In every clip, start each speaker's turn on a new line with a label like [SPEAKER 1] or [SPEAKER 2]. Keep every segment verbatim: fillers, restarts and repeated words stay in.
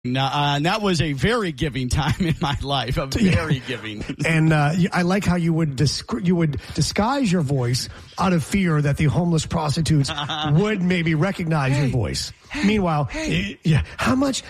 [SPEAKER 1] No, uh, that was a very giving time in my life. A very giving.
[SPEAKER 2] And uh, I like how you would disc- you would disguise your voice out of fear that the homeless prostitutes uh-huh. would maybe recognize hey, your voice. Hey, Meanwhile, hey. yeah, how much?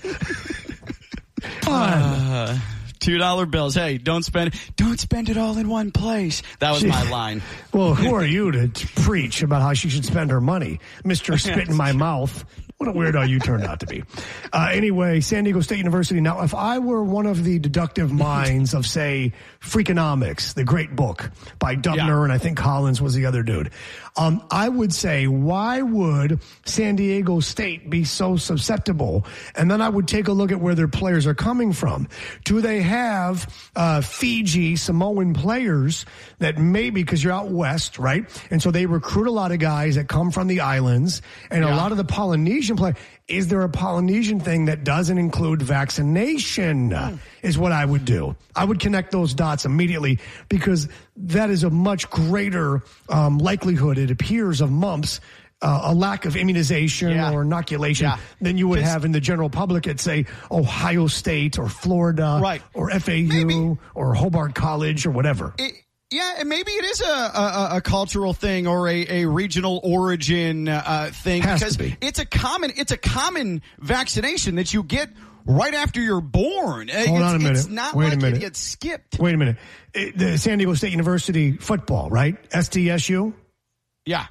[SPEAKER 2] Fun.
[SPEAKER 1] Uh, Two dollar bills. Hey, don't spend don't spend it all in one place. That was she, my line.
[SPEAKER 2] Well, who are you to t- preach about how she should spend her money, Mister Spit in my mouth? What a weirdo you turned out to be. Uh, anyway, San Diego State University. Now, if I were one of the deductive minds of, say, Freakonomics, the great book by Dubner, yeah. and I think Collins was the other dude, um, I would say, why would San Diego State be so susceptible? And then I would take a look at where their players are coming from. Do they have uh, Fiji, Samoan players that maybe, because you're out west, right? And so they recruit a lot of guys that come from the islands, and yeah. a lot of the Polynesian play. Is there a Polynesian thing that doesn't include vaccination mm. is what I would do. I would connect those dots immediately because that is a much greater um, likelihood, it appears, of mumps, uh, a lack of immunization yeah. or inoculation yeah. than you would have in the general public at, say, Ohio State or Florida right. or F A U Maybe. or Hobart College or whatever.
[SPEAKER 1] It- Yeah, and maybe it is a, a, a cultural thing or a, a regional origin uh, thing
[SPEAKER 2] Has
[SPEAKER 1] because
[SPEAKER 2] to be.
[SPEAKER 1] it's a common it's a common vaccination that you get right after you're born.
[SPEAKER 2] Hold
[SPEAKER 1] it's,
[SPEAKER 2] on a minute.
[SPEAKER 1] It's not
[SPEAKER 2] Wait
[SPEAKER 1] like
[SPEAKER 2] a minute.
[SPEAKER 1] it gets skipped.
[SPEAKER 2] Wait a minute. It, the San Diego State University football, right? S D S U?
[SPEAKER 1] Yeah.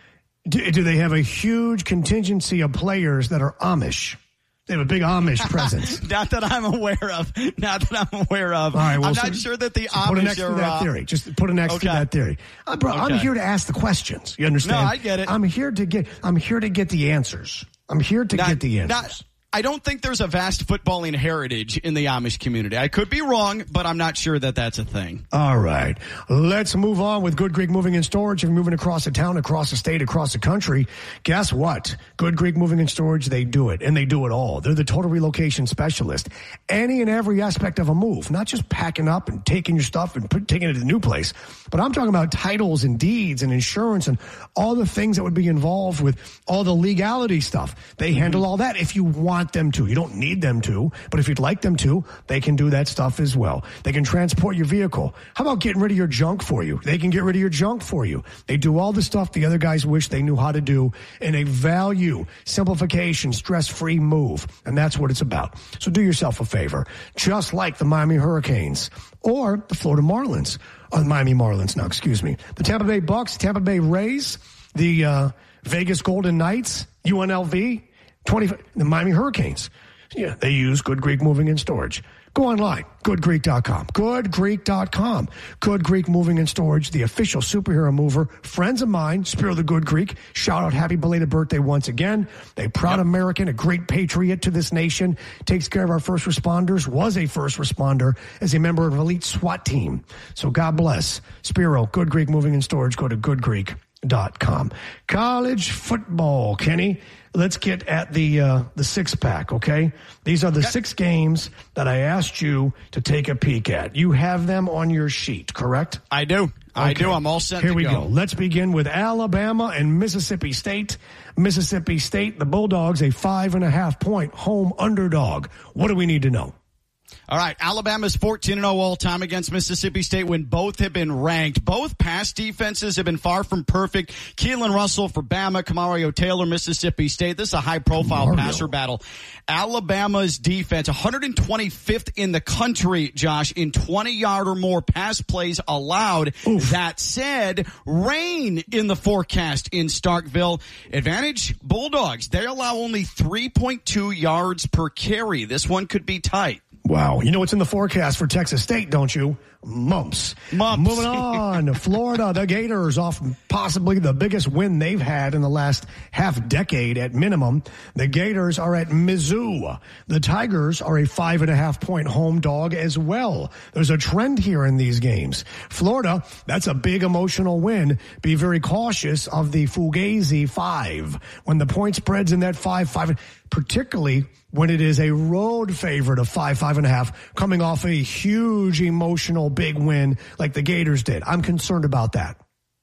[SPEAKER 2] Do, do they have a huge contingency of players that are Amish? They have a big Amish presence.
[SPEAKER 1] Not that I'm aware of. Not that I'm aware of.
[SPEAKER 2] All right, well,
[SPEAKER 1] I'm
[SPEAKER 2] so,
[SPEAKER 1] not sure that the
[SPEAKER 2] so
[SPEAKER 1] Amish
[SPEAKER 2] put an X
[SPEAKER 1] are...
[SPEAKER 2] to that
[SPEAKER 1] uh,
[SPEAKER 2] theory. Just put an X
[SPEAKER 1] okay.
[SPEAKER 2] to that theory. Uh, bro, okay. I'm here to ask the questions. You understand?
[SPEAKER 1] No, I get it.
[SPEAKER 2] I'm here to get. I'm here to get the answers. I'm here to
[SPEAKER 1] not,
[SPEAKER 2] get the answers.
[SPEAKER 1] Not, I don't think there's a vast footballing heritage in the Amish community. I could be wrong, but I'm not sure that that's a thing.
[SPEAKER 2] All right. Let's move on with Good Greek Moving and Storage. If you're moving across the town, across the state, across the country, guess what? Good Greek Moving and Storage, they do it, and they do it all. They're the total relocation specialist. Any and every aspect of a move, not just packing up and taking your stuff and put, taking it to the new place, but I'm talking about titles and deeds and insurance and all the things that would be involved with all the legality stuff. They handle all that if you want them to. You don't need them to, but if you'd like them to, they can do that stuff as well. They can transport your vehicle. How about getting rid of your junk for you? They can get rid of your junk for you. They do all the stuff the other guys wish they knew how to do in a value, simplification, stress-free move. And that's what it's about. So do yourself a favor. Just like the Miami Hurricanes or the Florida Marlins. Oh, the Miami Marlins now, excuse me. The Tampa Bay Bucks, Tampa Bay Rays, the uh, Vegas Golden Knights, U N L V, twenty the Miami Hurricanes. Yeah, they use Good Greek Moving and Storage. Go online, good greek dot com. good greek dot com. Good Greek Moving and Storage, the official superhero mover. Friends of mine, Spiro the Good Greek. Shout out, happy belated birthday once again. A proud yep. American, a great patriot to this nation. Takes care of our first responders, was a first responder as a member of an elite SWAT team. So God bless. Spiro, Good Greek Moving and Storage. Go to good greek dot com. College football, Kenny. Let's get at the uh, the six pack, okay? These are the okay. six games that I asked you to take a peek at. You have them on your sheet, correct?
[SPEAKER 1] I do. Okay. I do. I'm all set
[SPEAKER 2] Here
[SPEAKER 1] to
[SPEAKER 2] we
[SPEAKER 1] go.
[SPEAKER 2] go. Let's begin with Alabama and Mississippi State. Mississippi State, the Bulldogs, a five and a half point home underdog. What do we need to know?
[SPEAKER 1] All right, Alabama's fourteen and oh all-time against Mississippi State when both have been ranked. Both pass defenses have been far from perfect. Keelan Russell for Bama, Kamario Taylor, Mississippi State. This is a high-profile Mario. passer battle. Alabama's defense, one hundred twenty-fifth in the country, Josh, in twenty-yard or more pass plays allowed. Oof. That said, rain in the forecast in Starkville. Advantage Bulldogs. They allow only three point two yards per carry. This one could be tight.
[SPEAKER 2] Wow. You know what's in the forecast for Texas State, don't you? Mumps.
[SPEAKER 1] Mumps.
[SPEAKER 2] Moving on. Florida, the Gators off possibly the biggest win they've had in the last half decade at minimum. The Gators are at Mizzou. The Tigers are a five and a half point home dog as well. There's a trend here in these games. Florida, that's a big emotional win. Be very cautious of the Fugazi five. When the point spreads in that five, five, particularly when it is a road favorite of five, five and a half, coming off a huge emotional big win like the Gators did. I'm concerned about that.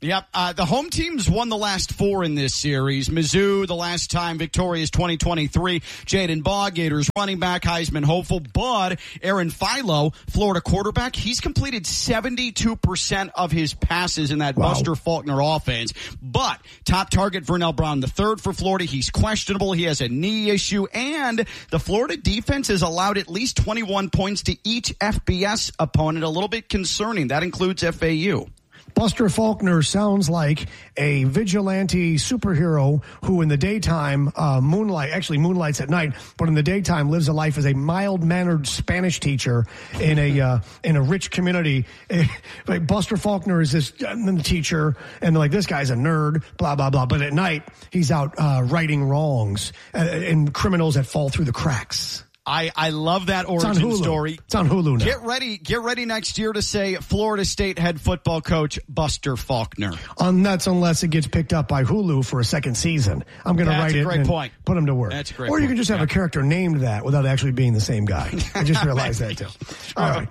[SPEAKER 1] Yep. Uh, the home teams won the last four in this series. Mizzou, the last time victorious twenty twenty-three. Jaden Bogg, Gators running back, Heisman hopeful. But Aaron Philo, Florida quarterback, he's completed seventy-two percent of his passes in that wow. Buster Faulkner offense. But top target, Vernell Brown the third for Florida. He's questionable. He has a knee issue. And the Florida defense has allowed at least twenty-one points to each F B S opponent. A little bit concerning. That includes F A U.
[SPEAKER 2] Buster Faulkner sounds like a vigilante superhero who in the daytime uh, moonlight, actually moonlights at night, but in the daytime lives a life as a mild-mannered Spanish teacher in a uh, in a rich community. Like Buster Faulkner is this uh, teacher, and like this guy's a nerd, blah blah blah. But at night he's out uh, righting wrongs uh, and criminals that fall through the cracks.
[SPEAKER 1] I, I love that origin story.
[SPEAKER 2] It's on Hulu now.
[SPEAKER 1] Get ready, get ready next year to say Florida State head football coach Buster Faulkner.
[SPEAKER 2] Um, that's unless it gets picked up by Hulu for a second season. I'm going to write it and
[SPEAKER 1] point.
[SPEAKER 2] put him to work.
[SPEAKER 1] That's a great
[SPEAKER 2] or you
[SPEAKER 1] point.
[SPEAKER 2] can just have
[SPEAKER 1] yeah.
[SPEAKER 2] a character named that without actually being the same guy. I just realized that too. All right.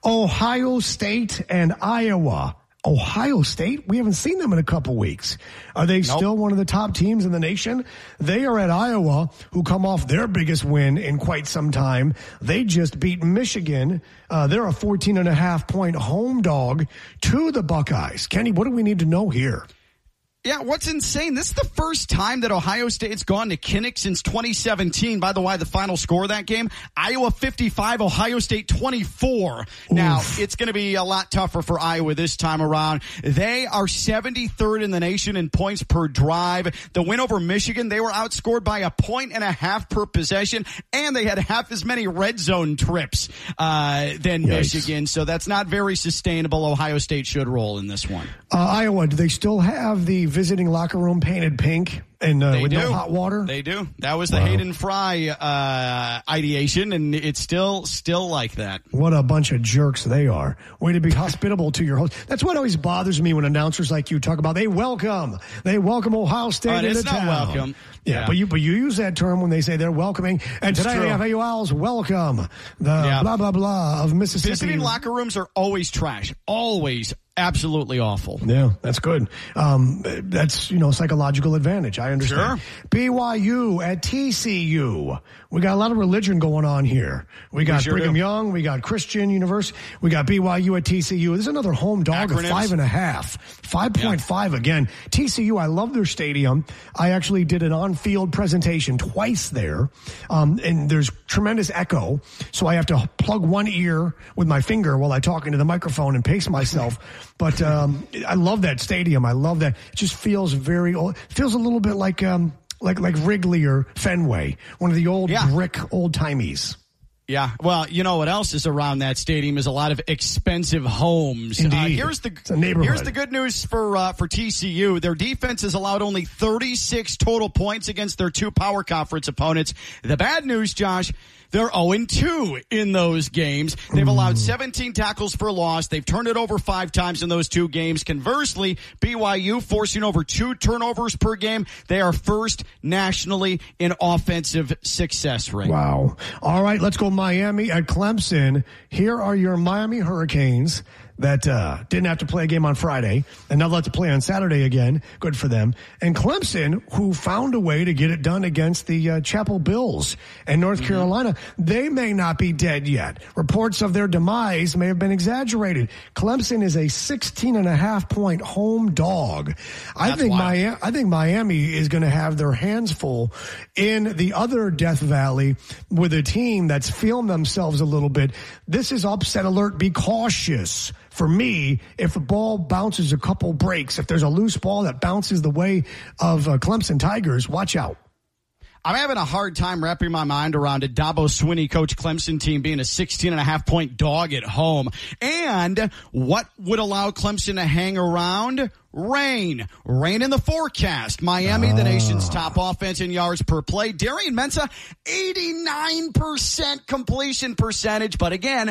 [SPEAKER 2] Ohio State and Iowa. Ohio State, we haven't seen them in a couple weeks. Are they nope. still one of the top teams in the nation? They are at Iowa, who come off their biggest win in quite some time. They just beat Michigan. Uh, they're a fourteen and a half point home dog to the Buckeyes. Kenny, what do we need to know here?
[SPEAKER 1] Yeah, what's insane, this is the first time that Ohio State's gone to Kinnick since twenty seventeen. By the way, the final score of that game, Iowa fifty-five, Ohio State twenty-four. Oof. Now, it's going to be a lot tougher for Iowa this time around. They are seventy-third in the nation in points per drive. The win over Michigan, they were outscored by a point and a half per possession, and they had half as many red zone trips uh, than Yikes. Michigan. So that's not very sustainable. Ohio State should roll in this one.
[SPEAKER 2] Uh, Iowa, do they still have the visiting locker room painted pink and uh, with do. no hot water?
[SPEAKER 1] They do. That was the wow. Hayden Fry uh, ideation, and it's still still like that.
[SPEAKER 2] What a bunch of jerks they are. Way to be hospitable to your host. That's what always bothers me when announcers like you talk about they welcome. They welcome Ohio State
[SPEAKER 1] uh,
[SPEAKER 2] into
[SPEAKER 1] it's
[SPEAKER 2] town.
[SPEAKER 1] Not welcome.
[SPEAKER 2] Yeah,
[SPEAKER 1] yeah,
[SPEAKER 2] but you but you use that term when they say they're welcoming. And
[SPEAKER 1] it's
[SPEAKER 2] today the F A U Owls welcome the yeah. blah, blah, blah of Mississippi.
[SPEAKER 1] Visiting locker rooms are always trash. Always. Absolutely awful.
[SPEAKER 2] Yeah, that's good. Um, that's, you know, psychological advantage. I understand.
[SPEAKER 1] Sure.
[SPEAKER 2] B Y U at T C U. We got a lot of religion going on here. We got we sure Brigham do. Young. We got Christian University. We got B Y U at T C U. This is another home dog Acronyms. of five and a half. five point five yeah. again. T C U, I love their stadium. I actually did an on-field presentation twice there. Um, and there's tremendous echo. So I have to plug one ear with my finger while I talk into the microphone and pace myself. But um, I love that stadium. I love that. It just feels very old. It feels a little bit like um, like like Wrigley or Fenway, one of the old yeah. brick old timies.
[SPEAKER 1] Yeah, well, you know what else is around that stadium is a lot of expensive homes.
[SPEAKER 2] Indeed.
[SPEAKER 1] Uh, here's the
[SPEAKER 2] it's a neighborhood.
[SPEAKER 1] Here's the good news for uh, for T C U. Their defense has allowed only thirty-six total points against their two power conference opponents. The bad news, Josh, they're oh and two in those games. They've allowed seventeen tackles for loss. They've turned it over five times in those two games. Conversely, B Y U forcing over two turnovers per game. They are first nationally in offensive success rate.
[SPEAKER 2] Wow. All right, let's go Miami at Clemson. Here are your Miami Hurricanes that uh, didn't have to play a game on Friday, and now they'll have to play on Saturday again. Good for them. And Clemson, who found a way to get it done against the uh, Chapel Bills and North mm-hmm. Carolina, they may not be dead yet. Reports of their demise may have been exaggerated. Clemson is a sixteen and a half point home dog. I That's think Miami, I think Miami is going to have their hands full in the other Death Valley with a team that's feeling themselves a little bit. This is upset alert. Be cautious. For me, if the ball bounces a couple breaks, if there's a loose ball that bounces the way of uh, Clemson Tigers, watch out.
[SPEAKER 1] I'm having a hard time wrapping my mind around a Dabo Swinney coach Clemson team being a sixteen and a half point dog at home. And what would allow Clemson to hang around? Rain. Rain in the forecast. Miami, oh. the nation's top offense in yards per play. Darian Mensah, eighty-nine percent completion percentage. But again,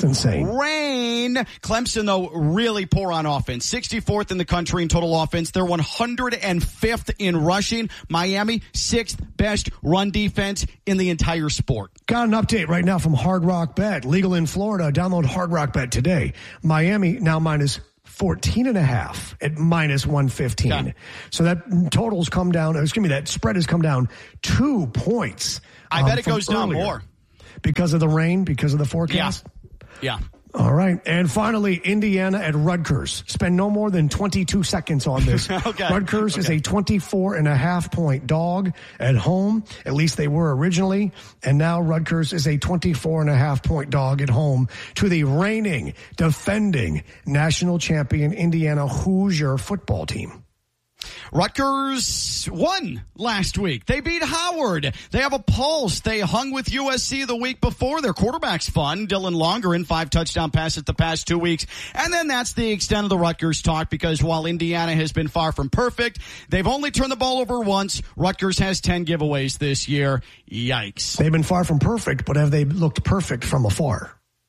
[SPEAKER 1] rain. Clemson, though, really poor on offense. sixty-fourth in the country in total offense. They're one hundred fifth in rushing. Miami, sixth best run defense in the entire sport.
[SPEAKER 2] Got an update right now from Hard Rock Bet. Legal in Florida. Download Hard Rock Bet today. Miami now minus fourteen and a half at minus one fifteen. Okay. So that totals come down, excuse me, that spread has come down two points.
[SPEAKER 1] I
[SPEAKER 2] um,
[SPEAKER 1] bet it goes down
[SPEAKER 2] earlier.
[SPEAKER 1] more.
[SPEAKER 2] Because of the rain, because of the forecast?
[SPEAKER 1] Yeah. Yeah.
[SPEAKER 2] All right. And finally, Indiana at Rutgers. Spend no more than twenty-two seconds on this.
[SPEAKER 1] okay.
[SPEAKER 2] Rutgers
[SPEAKER 1] okay.
[SPEAKER 2] is a twenty-four and a half point dog at home. At least they were originally. And now Rutgers is a twenty-four and a half point dog at home to the reigning, defending national champion Indiana Hoosier football team.
[SPEAKER 1] Rutgers won last week. They beat Howard. They have a pulse. They hung with U S C the week before. Their quarterback's fun. Dylan Longerin, five touchdown passes the past two weeks. And then that's the extent of the Rutgers talk, because while Indiana has been far from perfect, they've only turned the ball over once. Rutgers has ten giveaways this year. Yikes.
[SPEAKER 2] They've been far from perfect, but have they looked perfect from afar?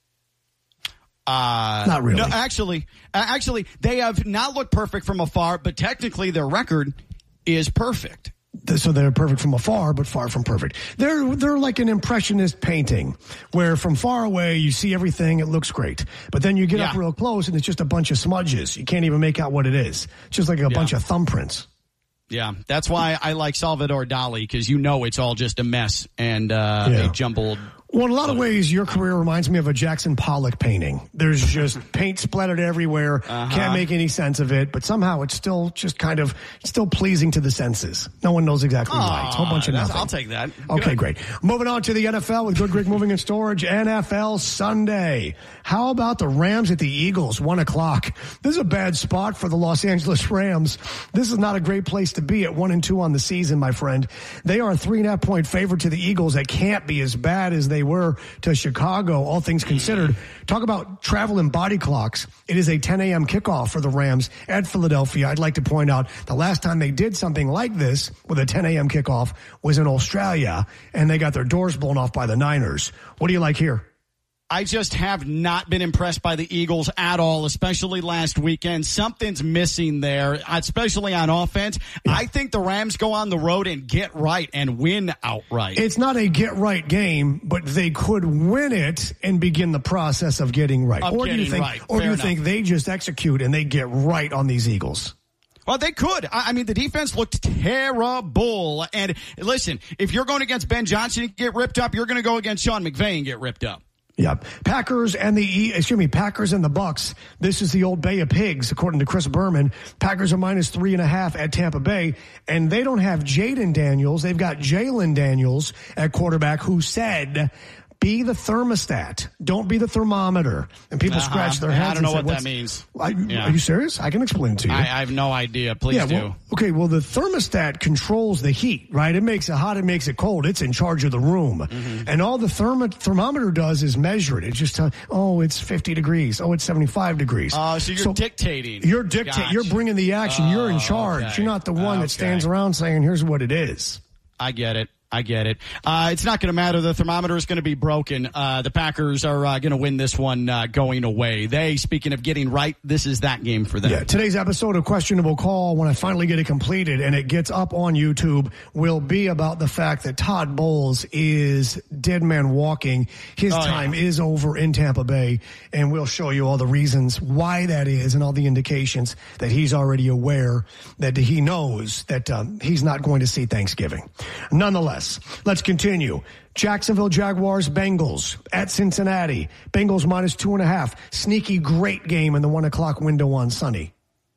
[SPEAKER 1] Uh,
[SPEAKER 2] not really.
[SPEAKER 1] No, actually, uh, actually, they have not looked perfect from afar, but technically their record is perfect.
[SPEAKER 2] So they're perfect from afar, but far from perfect. They're they're like an impressionist painting, where from far away you see everything, it looks great, but then you get yeah. up real close and it's just a bunch of smudges. You can't even make out what it is. It's just like a yeah. bunch of thumbprints.
[SPEAKER 1] Yeah, that's why I like Salvador Dali, because you know it's all just a mess and uh, yeah. a jumbled.
[SPEAKER 2] Well, in a lot of ways, your career reminds me of a Jackson Pollock painting. There's just paint splattered everywhere. Uh-huh. Can't make any sense of it, but somehow it's still just kind of still pleasing to the senses. No one knows exactly why. It's a whole bunch of nothing.
[SPEAKER 1] I'll take that.
[SPEAKER 2] Okay,
[SPEAKER 1] Good.
[SPEAKER 2] great. Moving on to the N F L with Good Greek Moving and Storage. N F L Sunday. How about the Rams at the Eagles? One o'clock. This is a bad spot for the Los Angeles Rams. This is not a great place to be at one and two on the season, my friend. They are a three and a half point favorite to the Eagles. That can't be as bad as they were to Chicago, all things considered. Talk about travel and body clocks. It is a ten a.m. kickoff for the Rams at Philadelphia. I'd like to point out the last time they did something like this with a ten a.m. kickoff was in Australia, and they got their doors blown off by the Niners. What do you like here?
[SPEAKER 1] I just have not been impressed by the Eagles at all, especially last weekend. Something's missing there, especially on offense. Yeah. I think the Rams go on the road and get right and win outright.
[SPEAKER 2] It's not a get right game, but they could win it and begin the process of getting right.
[SPEAKER 1] Of
[SPEAKER 2] or
[SPEAKER 1] getting
[SPEAKER 2] do you think,
[SPEAKER 1] right.
[SPEAKER 2] or do you
[SPEAKER 1] enough.
[SPEAKER 2] think they just execute and they get right on these Eagles?
[SPEAKER 1] Well, they could. I mean, the defense looked terrible. And listen, if you're going against Ben Johnson and get ripped up, you're going to go against Sean McVay and get ripped up.
[SPEAKER 2] Yep. Packers and the, excuse me, Packers and the Bucks. This is the old Bay of Pigs, according to Chris Berman. Packers are minus three and a half at Tampa Bay, and they don't have Jaden Daniels. They've got Jalen Daniels at quarterback, who said, be the thermostat. Don't be the thermometer. And people uh-huh. scratch their heads.
[SPEAKER 1] I don't know
[SPEAKER 2] and
[SPEAKER 1] what
[SPEAKER 2] say,
[SPEAKER 1] that means.
[SPEAKER 2] I,
[SPEAKER 1] yeah.
[SPEAKER 2] Are you serious? I can explain it to you.
[SPEAKER 1] I, I have no idea. Please
[SPEAKER 2] yeah,
[SPEAKER 1] do.
[SPEAKER 2] Well, okay, well, the thermostat controls the heat, right? It makes it hot, it makes it cold. It's in charge of the room. Mm-hmm. And all the thermo- thermometer does is measure it. It just tells, oh, it's fifty degrees. Oh, it's seventy-five degrees.
[SPEAKER 1] Uh, so you're so dictating.
[SPEAKER 2] You're dictating.
[SPEAKER 1] Gotcha.
[SPEAKER 2] You're bringing the action.
[SPEAKER 1] Oh,
[SPEAKER 2] you're in charge.
[SPEAKER 1] okay.
[SPEAKER 2] You're not the one
[SPEAKER 1] okay.
[SPEAKER 2] that stands around saying, here's what it is.
[SPEAKER 1] I get it. I get it. Uh, it's not going to matter. The thermometer is going to be broken. Uh, the Packers are uh, going to win this one uh, going away. They, speaking of getting right, this is that game for them.
[SPEAKER 2] Yeah, today's episode of Questionable Call, when I finally get it completed and it gets up on YouTube, will be about the fact that Todd Bowles is dead man walking. His oh, time yeah. is over in Tampa Bay, and we'll show you all the reasons why that is and all the indications that he's already aware that he knows that um, he's not going to see Thanksgiving. Nonetheless, let's continue. Jacksonville Jaguars, Bengals at Cincinnati. Bengals minus two and a half. Sneaky great game in the one o'clock window on Sunday.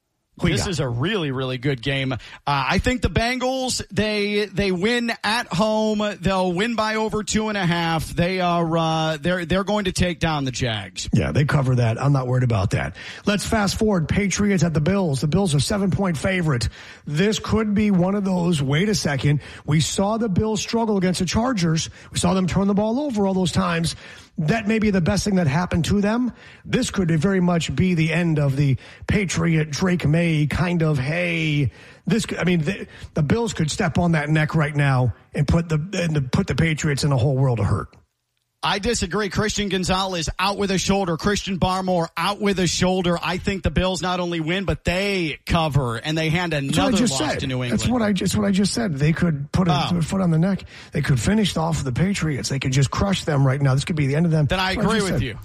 [SPEAKER 1] This is a really, really good game. Uh, I think the Bengals, they they win at home. They'll win by over two and a half. They are uh, they're they're going to take down the Jags.
[SPEAKER 2] Yeah, they cover that. I'm not worried about that. Let's fast forward. Patriots at the Bills. The Bills are seven point favorite. This could be one of those. Wait a second. We saw the Bills struggle against the Chargers. We saw them turn the ball over all those times. That may be the best thing that happened to them. This could very much be the end of the Patriot Drake May kind of, hey, this, I mean, the, the Bills could step on that neck right now and put the, and put the Patriots in a whole world of hurt.
[SPEAKER 1] I disagree. Christian Gonzalez out with a shoulder. Christian Barmore out with a shoulder. I think the Bills not only win, but they cover and they hand another loss
[SPEAKER 2] said.
[SPEAKER 1] to New England.
[SPEAKER 2] That's what I just what I just said. They could put a, oh. a foot on the neck. They could finish off the Patriots. They could just crush them right now. This could be the end of them.
[SPEAKER 1] Then I agree with said. you.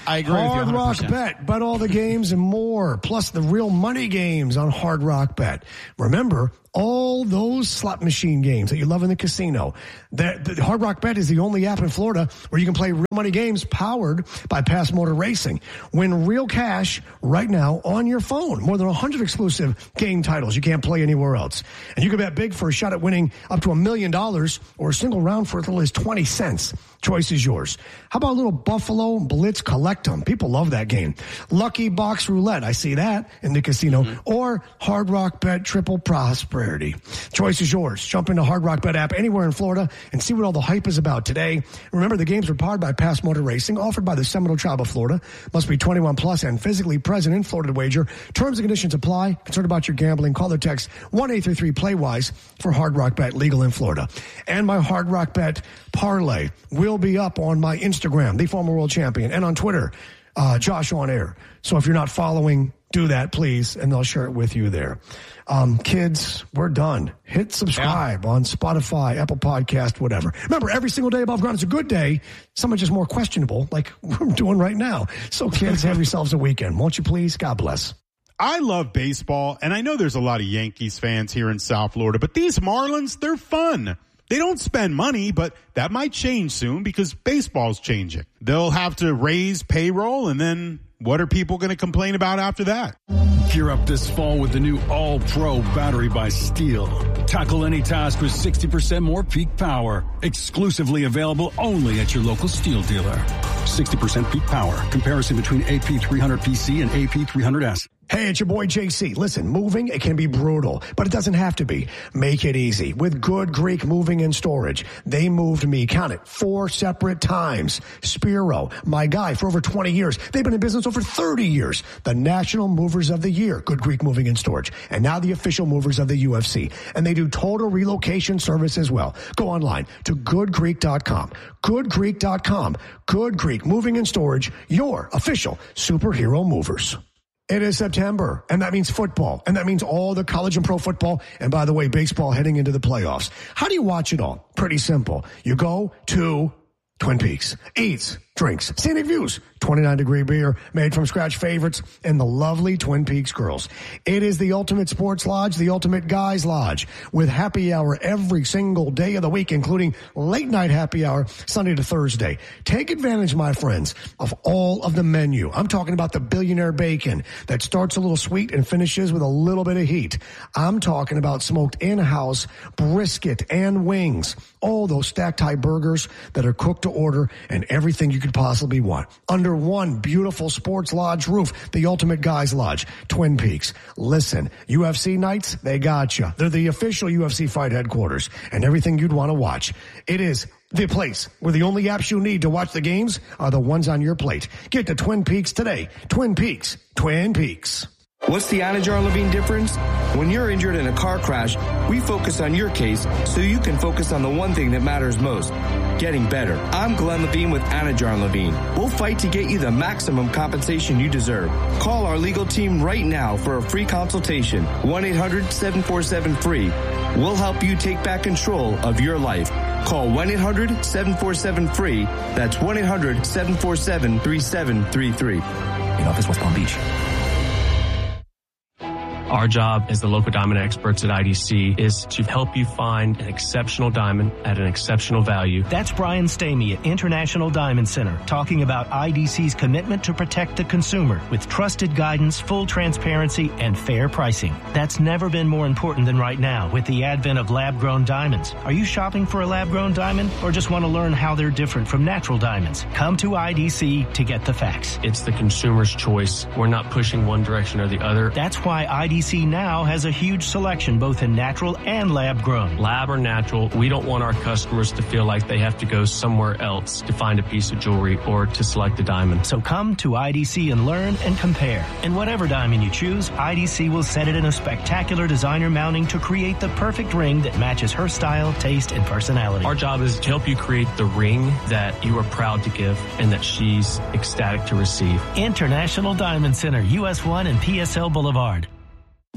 [SPEAKER 1] I agree with you
[SPEAKER 2] Hard
[SPEAKER 1] one hundred percent.
[SPEAKER 2] Rock Bet. Bet all the games and more, plus the real money games on Hard Rock Bet. Remember, all those slot machine games that you love in the casino. The, the Hard Rock Bet is the only app in Florida where you can play real money games powered by Pass Motor Racing. Win real cash right now on your phone. More than one hundred exclusive game titles you can't play anywhere else. And you can bet big for a shot at winning up to a million dollars or a single round for as little as twenty cents. Choice is yours. How about a little Buffalo Blitz Collectum? People love that game. Lucky Box Roulette. I see that in the casino. Mm-hmm. Or Hard Rock Bet Triple Prosperity. Choice is yours. Jump into Hard Rock Bet app anywhere in Florida and see what all the hype is about today. Remember, the games are powered by Pass Motor Racing, offered by the Seminole Tribe of Florida. Must be twenty-one plus and physically present in Florida to wager. Terms and conditions apply. Concerned about your gambling? Call or text one eight three three play wise for Hard Rock Bet, legal in Florida. And my Hard Rock Bet parlay will be up on my Instagram, the former world champion, and on Twitter, uh, Josh on Air. So if you're not following, do that, please, and they'll share it with you there. Um, kids, we're done. Hit subscribe yeah. on Spotify, Apple Podcast, whatever. Remember, every single day above ground is a good day. Some are just more questionable, like we're doing right now. So kids, have yourselves a weekend. Won't you please? God bless.
[SPEAKER 3] I love baseball, and I know there's a lot of Yankees fans here in South Florida, but these Marlins, they're fun. They don't spend money, but that might change soon because baseball's changing. They'll have to raise payroll, and then what are people going to complain about after that?
[SPEAKER 4] Gear up this fall with the new All-Pro battery by Steel. Tackle any task with sixty percent more peak power. Exclusively available only at your local Steel dealer. sixty percent peak power. Comparison between A P three hundred P C and A P three hundred S.
[SPEAKER 2] Hey, it's your boy J C. Listen, moving, it can be brutal, but it doesn't have to be. Make it easy with Good Greek Moving and Storage. They moved me, count it, four separate times. Spiro, my guy for over twenty years. They've been in business over thirty years. The National Movers of the Year, Good Greek Moving and Storage. And now the official movers of the U F C. And they do total relocation service as well. Go online to good greek dot com. good greek dot com. Good Greek Moving and Storage, your official superhero movers. It is September, and that means football, and that means all the college and pro football, and by the way, baseball heading into the playoffs. How do you watch it all? Pretty simple. You go to Twin Peaks, eats, drinks, scenic views, twenty-nine degree beer, made from scratch favorites, and the lovely Twin Peaks girls. It is the ultimate sports lodge, the ultimate guys lodge, with happy hour every single day of the week, including late night happy hour, Sunday to Thursday. Take advantage, my friends, of all of the menu. I'm talking about the billionaire bacon that starts a little sweet and finishes with a little bit of heat. I'm talking about smoked in-house brisket and wings. All those stacked high burgers that are cooked to order and everything you could possibly want. Under one beautiful sports lodge roof, the ultimate guys lodge, Twin Peaks. Listen, U F C nights, they got you. They're the official U F C fight headquarters and everything you'd want to watch. It is the place where the only apps you need to watch the games are the ones on your plate. Get to Twin Peaks today. Twin Peaks. Twin Peaks.
[SPEAKER 5] What's the Anajar Levine difference? When you're injured in a car crash, we focus on your case so you can focus on the one thing that matters most, getting better. I'm Glenn Levine with Anajar Levine. We'll fight to get you the maximum compensation you deserve. Call our legal team right now for a free consultation. one eight hundred seven four seven free. We'll help you take back control of your life. Call one eight hundred seven four seven free. That's one eight hundred seven four seven three seven three three. In office, West Palm Beach.
[SPEAKER 6] Our job as the local diamond experts at I D C is to help you find an exceptional diamond at an exceptional value.
[SPEAKER 7] That's Brian Stamey at International Diamond Center talking about I D C's commitment to protect the consumer with trusted guidance, full transparency, and fair pricing. That's never been more important than right now with the advent of lab-grown diamonds. Are you shopping for a lab-grown diamond or just want to learn how they're different from natural diamonds? Come to I D C to get the facts.
[SPEAKER 6] It's the consumer's choice. We're not pushing one direction or the other.
[SPEAKER 7] That's why I D C I D C now has a huge selection both in natural and lab grown.
[SPEAKER 6] Lab or natural, we don't want our customers to feel like they have to go somewhere else to find a piece of jewelry or to select a diamond.
[SPEAKER 7] So come to I D C and learn and compare. And whatever diamond you choose, I D C will set it in a spectacular designer mounting to create the perfect ring that matches her style, taste, and personality.
[SPEAKER 6] Our job is to help you create the ring that you are proud to give and that she's ecstatic to receive.
[SPEAKER 7] International Diamond Center, U S one and P S L Boulevard.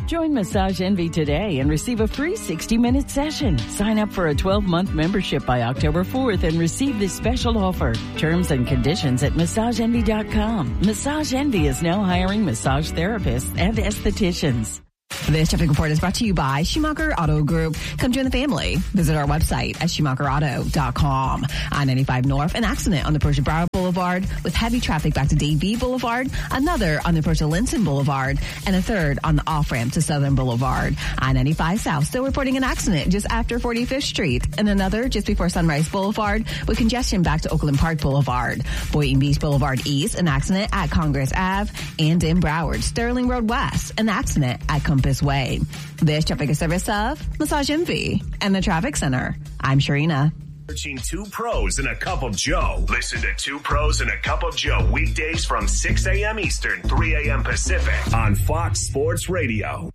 [SPEAKER 8] Join Massage Envy today and receive a free sixty-minute session. Sign up for a twelve-month membership by October fourth and receive this special offer. Terms and conditions at massage envy dot com. Massage Envy is now hiring massage therapists and estheticians.
[SPEAKER 9] This traffic report is brought to you by Schumacher Auto Group. Come join the family. Visit our website at schumacher auto dot com. I ninety-five North, an accident on the Persia Broward Boulevard with heavy traffic back to Davie Boulevard, another on the Persia Linton Boulevard, and a third on the off-ramp to Southern Boulevard. I ninety-five South still reporting an accident just after forty-fifth Street, and another just before Sunrise Boulevard with congestion back to Oakland Park Boulevard. Boynton Beach Boulevard East, an accident at Congress Avenue, and in Broward, Sterling Road West, an accident at Compass Way. This traffic is service of Massage Envy and the Traffic Center. I'm Sharina.
[SPEAKER 10] Searching Two Pros and a Cup of Joe. Listen to Two Pros and a Cup of Joe weekdays from six a.m. Eastern, three a.m. Pacific on Fox Sports Radio.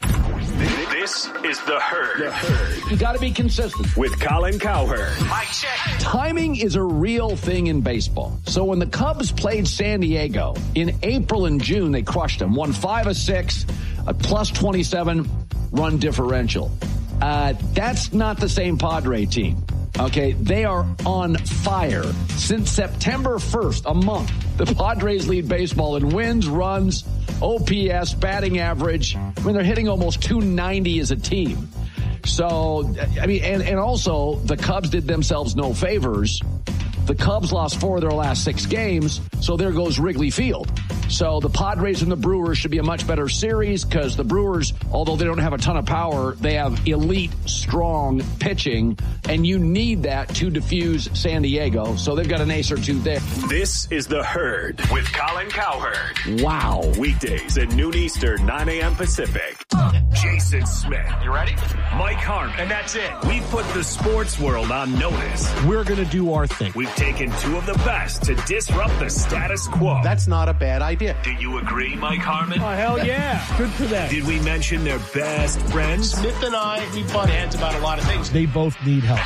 [SPEAKER 10] This is The Herd.
[SPEAKER 11] The Herd. You got to be consistent.
[SPEAKER 10] With Colin Cowherd.
[SPEAKER 11] Mic check. Timing is a real thing in baseball. So when the Cubs played San Diego in April and June, they crushed them. Won five of six, a plus twenty-seven run differential. Uh, that's not the same Padre team. Okay, they are on fire. Since September first, a month, the Padres lead baseball in wins, runs, O P S, batting average. I mean, they're hitting almost two ninety as a team. So, I mean, and, and also the Cubs did themselves no favors. The Cubs lost four of their last six games, so there goes Wrigley Field. So the Padres and the Brewers should be a much better series because the Brewers, although they don't have a ton of power, they have elite, strong pitching, and you need that to diffuse San Diego. So they've got an ace or two there.
[SPEAKER 10] This is The Herd with Colin Cowherd.
[SPEAKER 11] Wow.
[SPEAKER 10] Weekdays at noon Eastern, nine a.m. Pacific. Jason Smith.
[SPEAKER 12] You ready?
[SPEAKER 10] Mike Harmon.
[SPEAKER 12] And that's it.
[SPEAKER 10] We put the sports world on notice.
[SPEAKER 13] We're going to do our thing.
[SPEAKER 10] We've taken two of the best to disrupt the status quo.
[SPEAKER 13] That's not a bad idea.
[SPEAKER 10] Do you agree, Mike Harmon?
[SPEAKER 13] Oh, hell yeah. Good for them.
[SPEAKER 10] Did we mention their best friends?
[SPEAKER 12] Smith and I, we butt heads about a lot of things.
[SPEAKER 13] They both need help.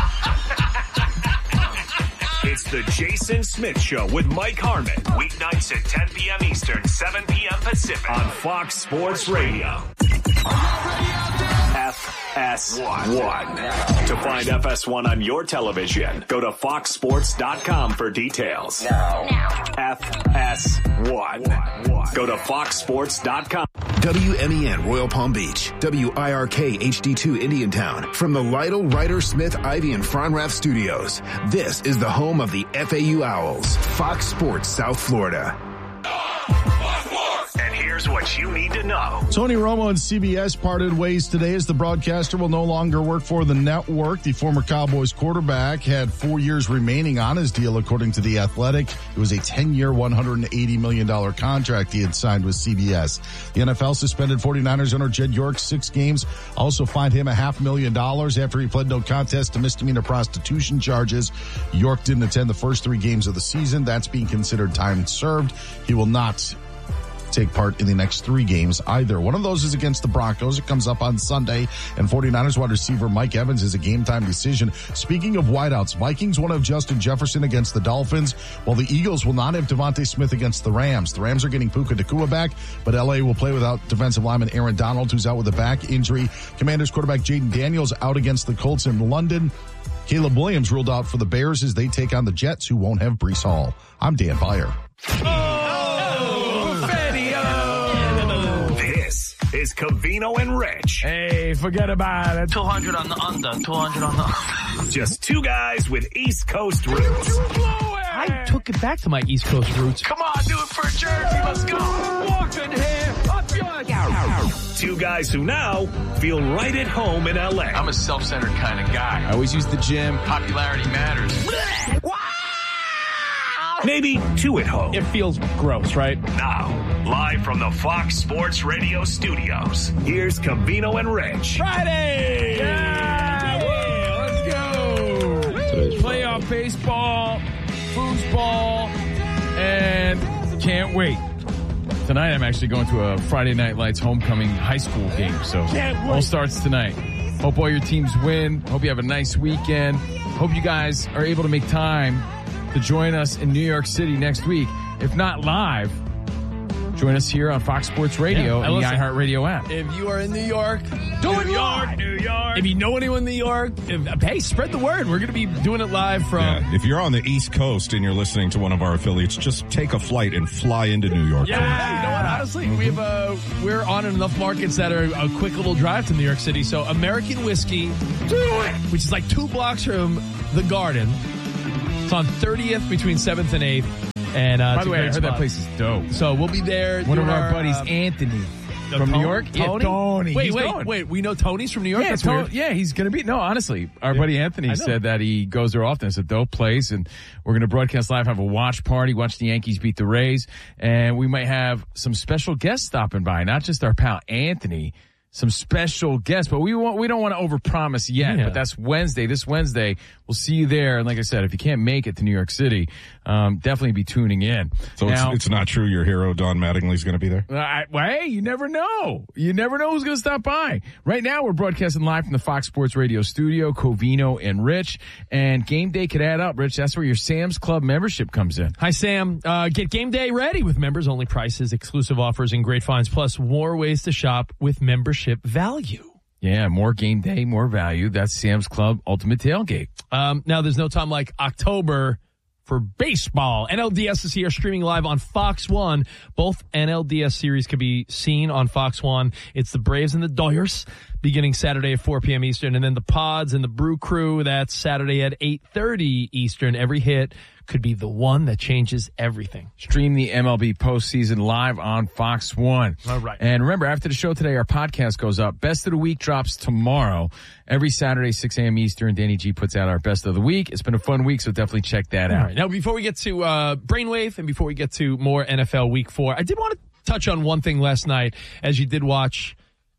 [SPEAKER 10] It's the Jason Smith Show with Mike Harmon. Weeknights at ten p.m. Eastern, seven p.m. Pacific on Fox Sports Radio. F S one. To find F S one on your television, go to fox sports dot com for details. Now. now. F S one. Go to fox sports dot com.
[SPEAKER 14] W M E N Royal Palm Beach, W I R K H D two Indiantown. From the Lytle, Ryder, Smith, Ivy, and Fronrath studios, this is the home of the F A U Owls, Fox Sports South Florida.
[SPEAKER 10] And here's what you need to know.
[SPEAKER 15] Tony Romo and C B S parted ways today as the broadcaster will no longer work for the network. The former Cowboys quarterback had four years remaining on his deal, according to The Athletic. It was a ten-year, one hundred eighty million dollars contract he had signed with C B S. The N F L suspended forty-niners owner Jed York six games, also fined him a half million dollars after he pled no contest to misdemeanor prostitution charges. York didn't attend the first three games of the season. That's being considered time served. He will not take part in the next three games either. One of those is against the Broncos. It comes up on Sunday, and forty-niners wide receiver Mike Evans is a game-time decision. Speaking of wideouts, Vikings won't have Justin Jefferson against the Dolphins, while the Eagles will not have Devontae Smith against the Rams. The Rams are getting Puka Nacua back, but L A will play without defensive lineman Aaron Donald, who's out with a back injury. Commanders quarterback Jaden Daniels out against the Colts in London. Caleb Williams ruled out for the Bears as they take on the Jets, who won't have Breece Hall. I'm Dan Beyer.
[SPEAKER 10] Oh! Is Covino and Rich.
[SPEAKER 16] Hey, forget about it.
[SPEAKER 12] two hundred on the under, two hundred on the under.
[SPEAKER 10] Just two guys with East Coast roots.
[SPEAKER 16] I took it back to my East Coast roots.
[SPEAKER 12] Come on, do it for Jersey. Let's go.
[SPEAKER 16] Walking here, up your...
[SPEAKER 10] Two guys who now feel right at home in L A.
[SPEAKER 12] I'm a self-centered kind of guy.
[SPEAKER 16] I always use the gym.
[SPEAKER 12] Popularity matters.
[SPEAKER 10] Maybe two at home.
[SPEAKER 16] It feels gross, right?
[SPEAKER 10] Now, live from the Fox Sports Radio studios, here's Covino and Rich.
[SPEAKER 16] Friday! Yeah! yeah let's go! Today's Playoff baseball, foosball, and can't wait. Tonight I'm actually going to a Friday Night Lights homecoming high school game, so all starts tonight. Hope all your teams win. Hope you have a nice weekend. Hope you guys are able to make time to join us in New York City next week. If not live, join us here on Fox Sports Radio
[SPEAKER 17] Yeah,
[SPEAKER 16] and the
[SPEAKER 17] listen,
[SPEAKER 16] iHeartRadio app.
[SPEAKER 17] If you are in New York,
[SPEAKER 16] Do
[SPEAKER 17] New
[SPEAKER 16] it
[SPEAKER 17] York,
[SPEAKER 16] live.
[SPEAKER 17] New York. If you know anyone in New York, if, hey, spread the word. We're going to be doing it live from.
[SPEAKER 18] Yeah, if you're on the East Coast and you're listening to one of our affiliates, just take a flight and fly into New York.
[SPEAKER 17] Yeah, hey, you know what? Honestly, we have uh, we're on enough markets that are a quick little drive to New York City. So American Whiskey, which is like two blocks from the Garden. It's on thirtieth between seventh and eighth. And uh,
[SPEAKER 16] By the way, I heard
[SPEAKER 17] spot.
[SPEAKER 16] that place is dope.
[SPEAKER 17] So we'll be there.
[SPEAKER 16] One of our,
[SPEAKER 17] our
[SPEAKER 16] buddies,
[SPEAKER 17] uh,
[SPEAKER 16] Anthony,
[SPEAKER 17] No,
[SPEAKER 16] from
[SPEAKER 17] Tony?
[SPEAKER 16] New York.
[SPEAKER 17] Tony?
[SPEAKER 16] Yeah, Tony.
[SPEAKER 17] Wait,
[SPEAKER 16] He's
[SPEAKER 17] wait,
[SPEAKER 16] going.
[SPEAKER 17] wait. We know Tony's from New York?
[SPEAKER 16] Yeah,
[SPEAKER 17] That's
[SPEAKER 16] Tony,
[SPEAKER 17] weird.
[SPEAKER 16] yeah, he's going to be. No, honestly, our
[SPEAKER 17] Yeah.
[SPEAKER 16] buddy Anthony
[SPEAKER 17] I know.
[SPEAKER 16] said that he goes there often. It's a dope place, and we're going to broadcast live, have a watch party, watch the Yankees beat the Rays, and we might have some special guests stopping by, not just our pal Anthony, some special guests, but we won't, we don't want to overpromise yet,
[SPEAKER 17] Yeah.
[SPEAKER 16] but that's Wednesday. This Wednesday, we'll see you there. And like I said, if you can't make it to New York City, um, definitely be tuning in.
[SPEAKER 18] So
[SPEAKER 16] now,
[SPEAKER 18] it's, it's not true your hero, Don Mattingly's going to be there?
[SPEAKER 16] Uh, I, well, hey, you never know. You never know who's going to stop by. Right now, we're broadcasting live from the Fox Sports Radio studio, Covino and Rich. And game day could add up, Rich. That's where your Sam's Club membership comes in.
[SPEAKER 17] Hi, Sam. Uh, get game day ready with members-only prices, exclusive offers, and great finds, plus more ways to shop with membership value.
[SPEAKER 16] Yeah, more game day, more value. That's Sam's Club Ultimate Tailgate.
[SPEAKER 17] Um, now, there's no time like October for baseball. N L D S is here, streaming live on Fox one. Both N L D S series can be seen on Fox one. It's the Braves and the Doyers, beginning Saturday at four p.m. Eastern, and then the Pods and the Brew Crew, that's Saturday at eight thirty Eastern. Every hit could be the one that changes everything.
[SPEAKER 16] Stream the M L B postseason live on Fox one.
[SPEAKER 17] All right.
[SPEAKER 16] And remember, after the show today, our podcast goes up. Best of the Week drops tomorrow. Every Saturday, six a.m. Eastern, Danny G puts out our Best of the Week. It's been a fun week, so definitely check that
[SPEAKER 17] All
[SPEAKER 16] out.
[SPEAKER 17] right. Now, before we get to uh, Brainwave and before we get to more N F L Week four, I did want to touch on one thing last night as you did watch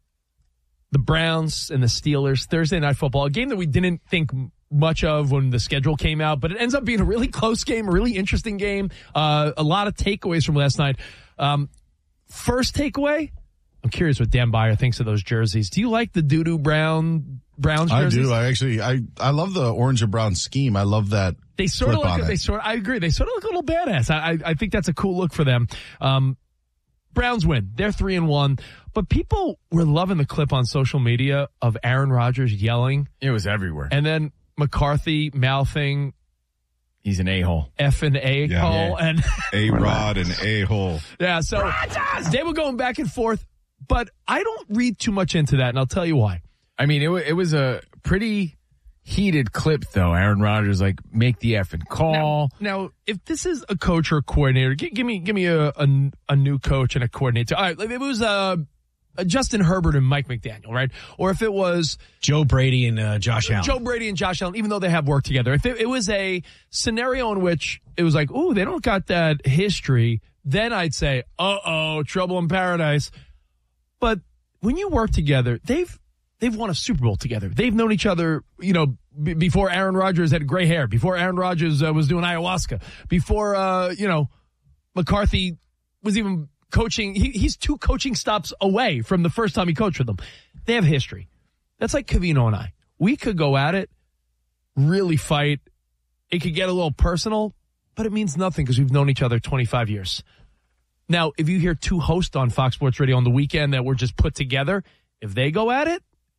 [SPEAKER 17] the Browns and the Steelers Thursday Night Football, a game that we didn't think much of when the schedule came out, but it ends up being a really close game, a really interesting game. Uh, a lot of takeaways from last night. Um, first takeaway, I'm curious what Dan Beyer thinks of those jerseys. Do you like the doo-doo brown Browns jerseys?
[SPEAKER 15] I do. I actually, I, I love the orange and brown scheme. I love that.
[SPEAKER 17] They sort of
[SPEAKER 15] flip
[SPEAKER 17] look.
[SPEAKER 15] on
[SPEAKER 17] They
[SPEAKER 15] it.
[SPEAKER 17] sort. Of, I agree. They sort of look a little badass. I, I I think that's a cool look for them. Um, Browns win. They're three and one. But people were loving the clip on social media of Aaron Rodgers yelling.
[SPEAKER 16] It was everywhere.
[SPEAKER 17] And then McCarthy mouthing,
[SPEAKER 16] "He's an a-hole,
[SPEAKER 17] F and a
[SPEAKER 18] Yeah.
[SPEAKER 17] hole," and
[SPEAKER 18] A-Rod and A-hole.
[SPEAKER 17] yeah. So Rodgers! They were going back and forth. But I don't read too much into that, and I'll tell you why.
[SPEAKER 16] I mean, it, w- it was a pretty heated clip, though. Aaron Rodgers, like, make the effing call.
[SPEAKER 17] Now, now, if this is a coach or a coordinator, give, give me give me a, a a new coach and a coordinator. All right, if it was uh, Justin Herbert and Mike McDaniel, right? Or if it was
[SPEAKER 13] Joe Brady and uh, Josh Allen.
[SPEAKER 17] Joe Brady and Josh Allen, even though they have worked together. If it, it was a scenario in which it was like, ooh, they don't got that history, then I'd say, uh-oh, trouble in paradise. But when you work together, they've they've won a Super Bowl together. They've known each other, you know, b- before Aaron Rodgers had gray hair, before Aaron Rodgers uh, was doing ayahuasca, before, uh, you know, McCarthy was even coaching. He, he's two coaching stops away from the first time he coached with them. They have history. That's like Covino and I. We could go at it, really fight. It could get a little personal, but it means nothing because we've known each other twenty-five years. Now, if you hear two hosts on Fox Sports Radio on the weekend that were just put together, if they go at it,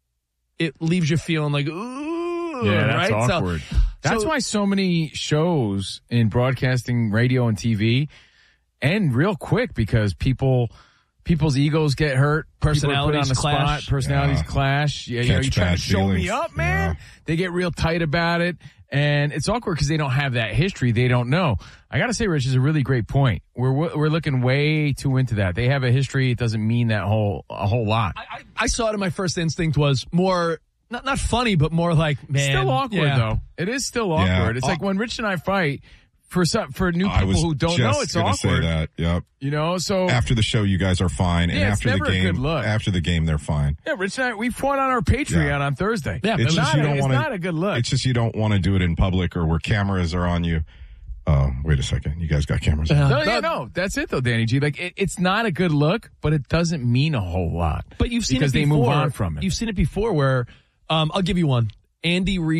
[SPEAKER 17] it leaves you feeling like, ooh,
[SPEAKER 16] Yeah, that's
[SPEAKER 17] right?
[SPEAKER 16] awkward.
[SPEAKER 17] So,
[SPEAKER 16] That's
[SPEAKER 17] so,
[SPEAKER 16] why so many shows in broadcasting, radio, and T V end real quick because people people's egos get hurt.
[SPEAKER 17] Personalities
[SPEAKER 16] people are put on the
[SPEAKER 17] clash.
[SPEAKER 16] spot. Personalities
[SPEAKER 18] Yeah.
[SPEAKER 16] clash. Yeah, you know,
[SPEAKER 18] Catch
[SPEAKER 16] you're trying to
[SPEAKER 18] bad
[SPEAKER 16] show me
[SPEAKER 18] feelings.
[SPEAKER 16] up, man.
[SPEAKER 18] Yeah.
[SPEAKER 16] They get real tight about it. And it's awkward because they don't have that history. They don't know. I got to say, Rich, is a really great point. We're we're looking way too into that. They have a history. It doesn't mean that whole a whole lot.
[SPEAKER 17] I, I, I saw it, and my first instinct was more, not not funny, but more like, man.
[SPEAKER 16] Still awkward,
[SPEAKER 17] yeah.
[SPEAKER 16] though. It is still
[SPEAKER 18] Yeah.
[SPEAKER 16] awkward. It's like when Rich and I fight, for some, for new
[SPEAKER 18] I
[SPEAKER 16] people
[SPEAKER 18] was
[SPEAKER 16] who don't
[SPEAKER 18] just
[SPEAKER 16] know, it's
[SPEAKER 18] gonna
[SPEAKER 16] awkward.
[SPEAKER 18] say that. Yep.
[SPEAKER 16] You know, so
[SPEAKER 18] After the show, you guys are fine, and
[SPEAKER 16] Yeah, it's
[SPEAKER 18] after the
[SPEAKER 16] never a
[SPEAKER 18] game,
[SPEAKER 16] good look.
[SPEAKER 18] after the game, they're fine.
[SPEAKER 16] yeah, Rich and I, we fought on our Patreon
[SPEAKER 18] Yeah.
[SPEAKER 16] on Thursday.
[SPEAKER 17] Yeah,
[SPEAKER 18] It's
[SPEAKER 16] it's
[SPEAKER 18] just
[SPEAKER 16] not,
[SPEAKER 18] you
[SPEAKER 16] a,
[SPEAKER 18] don't
[SPEAKER 16] it's
[SPEAKER 18] want
[SPEAKER 16] not a good look.
[SPEAKER 18] It's just you don't want to do it in public or where cameras are on you. Oh, wait a second. You guys got cameras on.
[SPEAKER 16] No, yeah, no, that's it though, Danny G. Like it, it's not a good look, but it doesn't mean a whole lot.
[SPEAKER 17] But you've seen
[SPEAKER 16] because
[SPEAKER 17] it before.
[SPEAKER 16] they move on from it.
[SPEAKER 17] You've seen it before where, um, I'll give you one. Andy Reid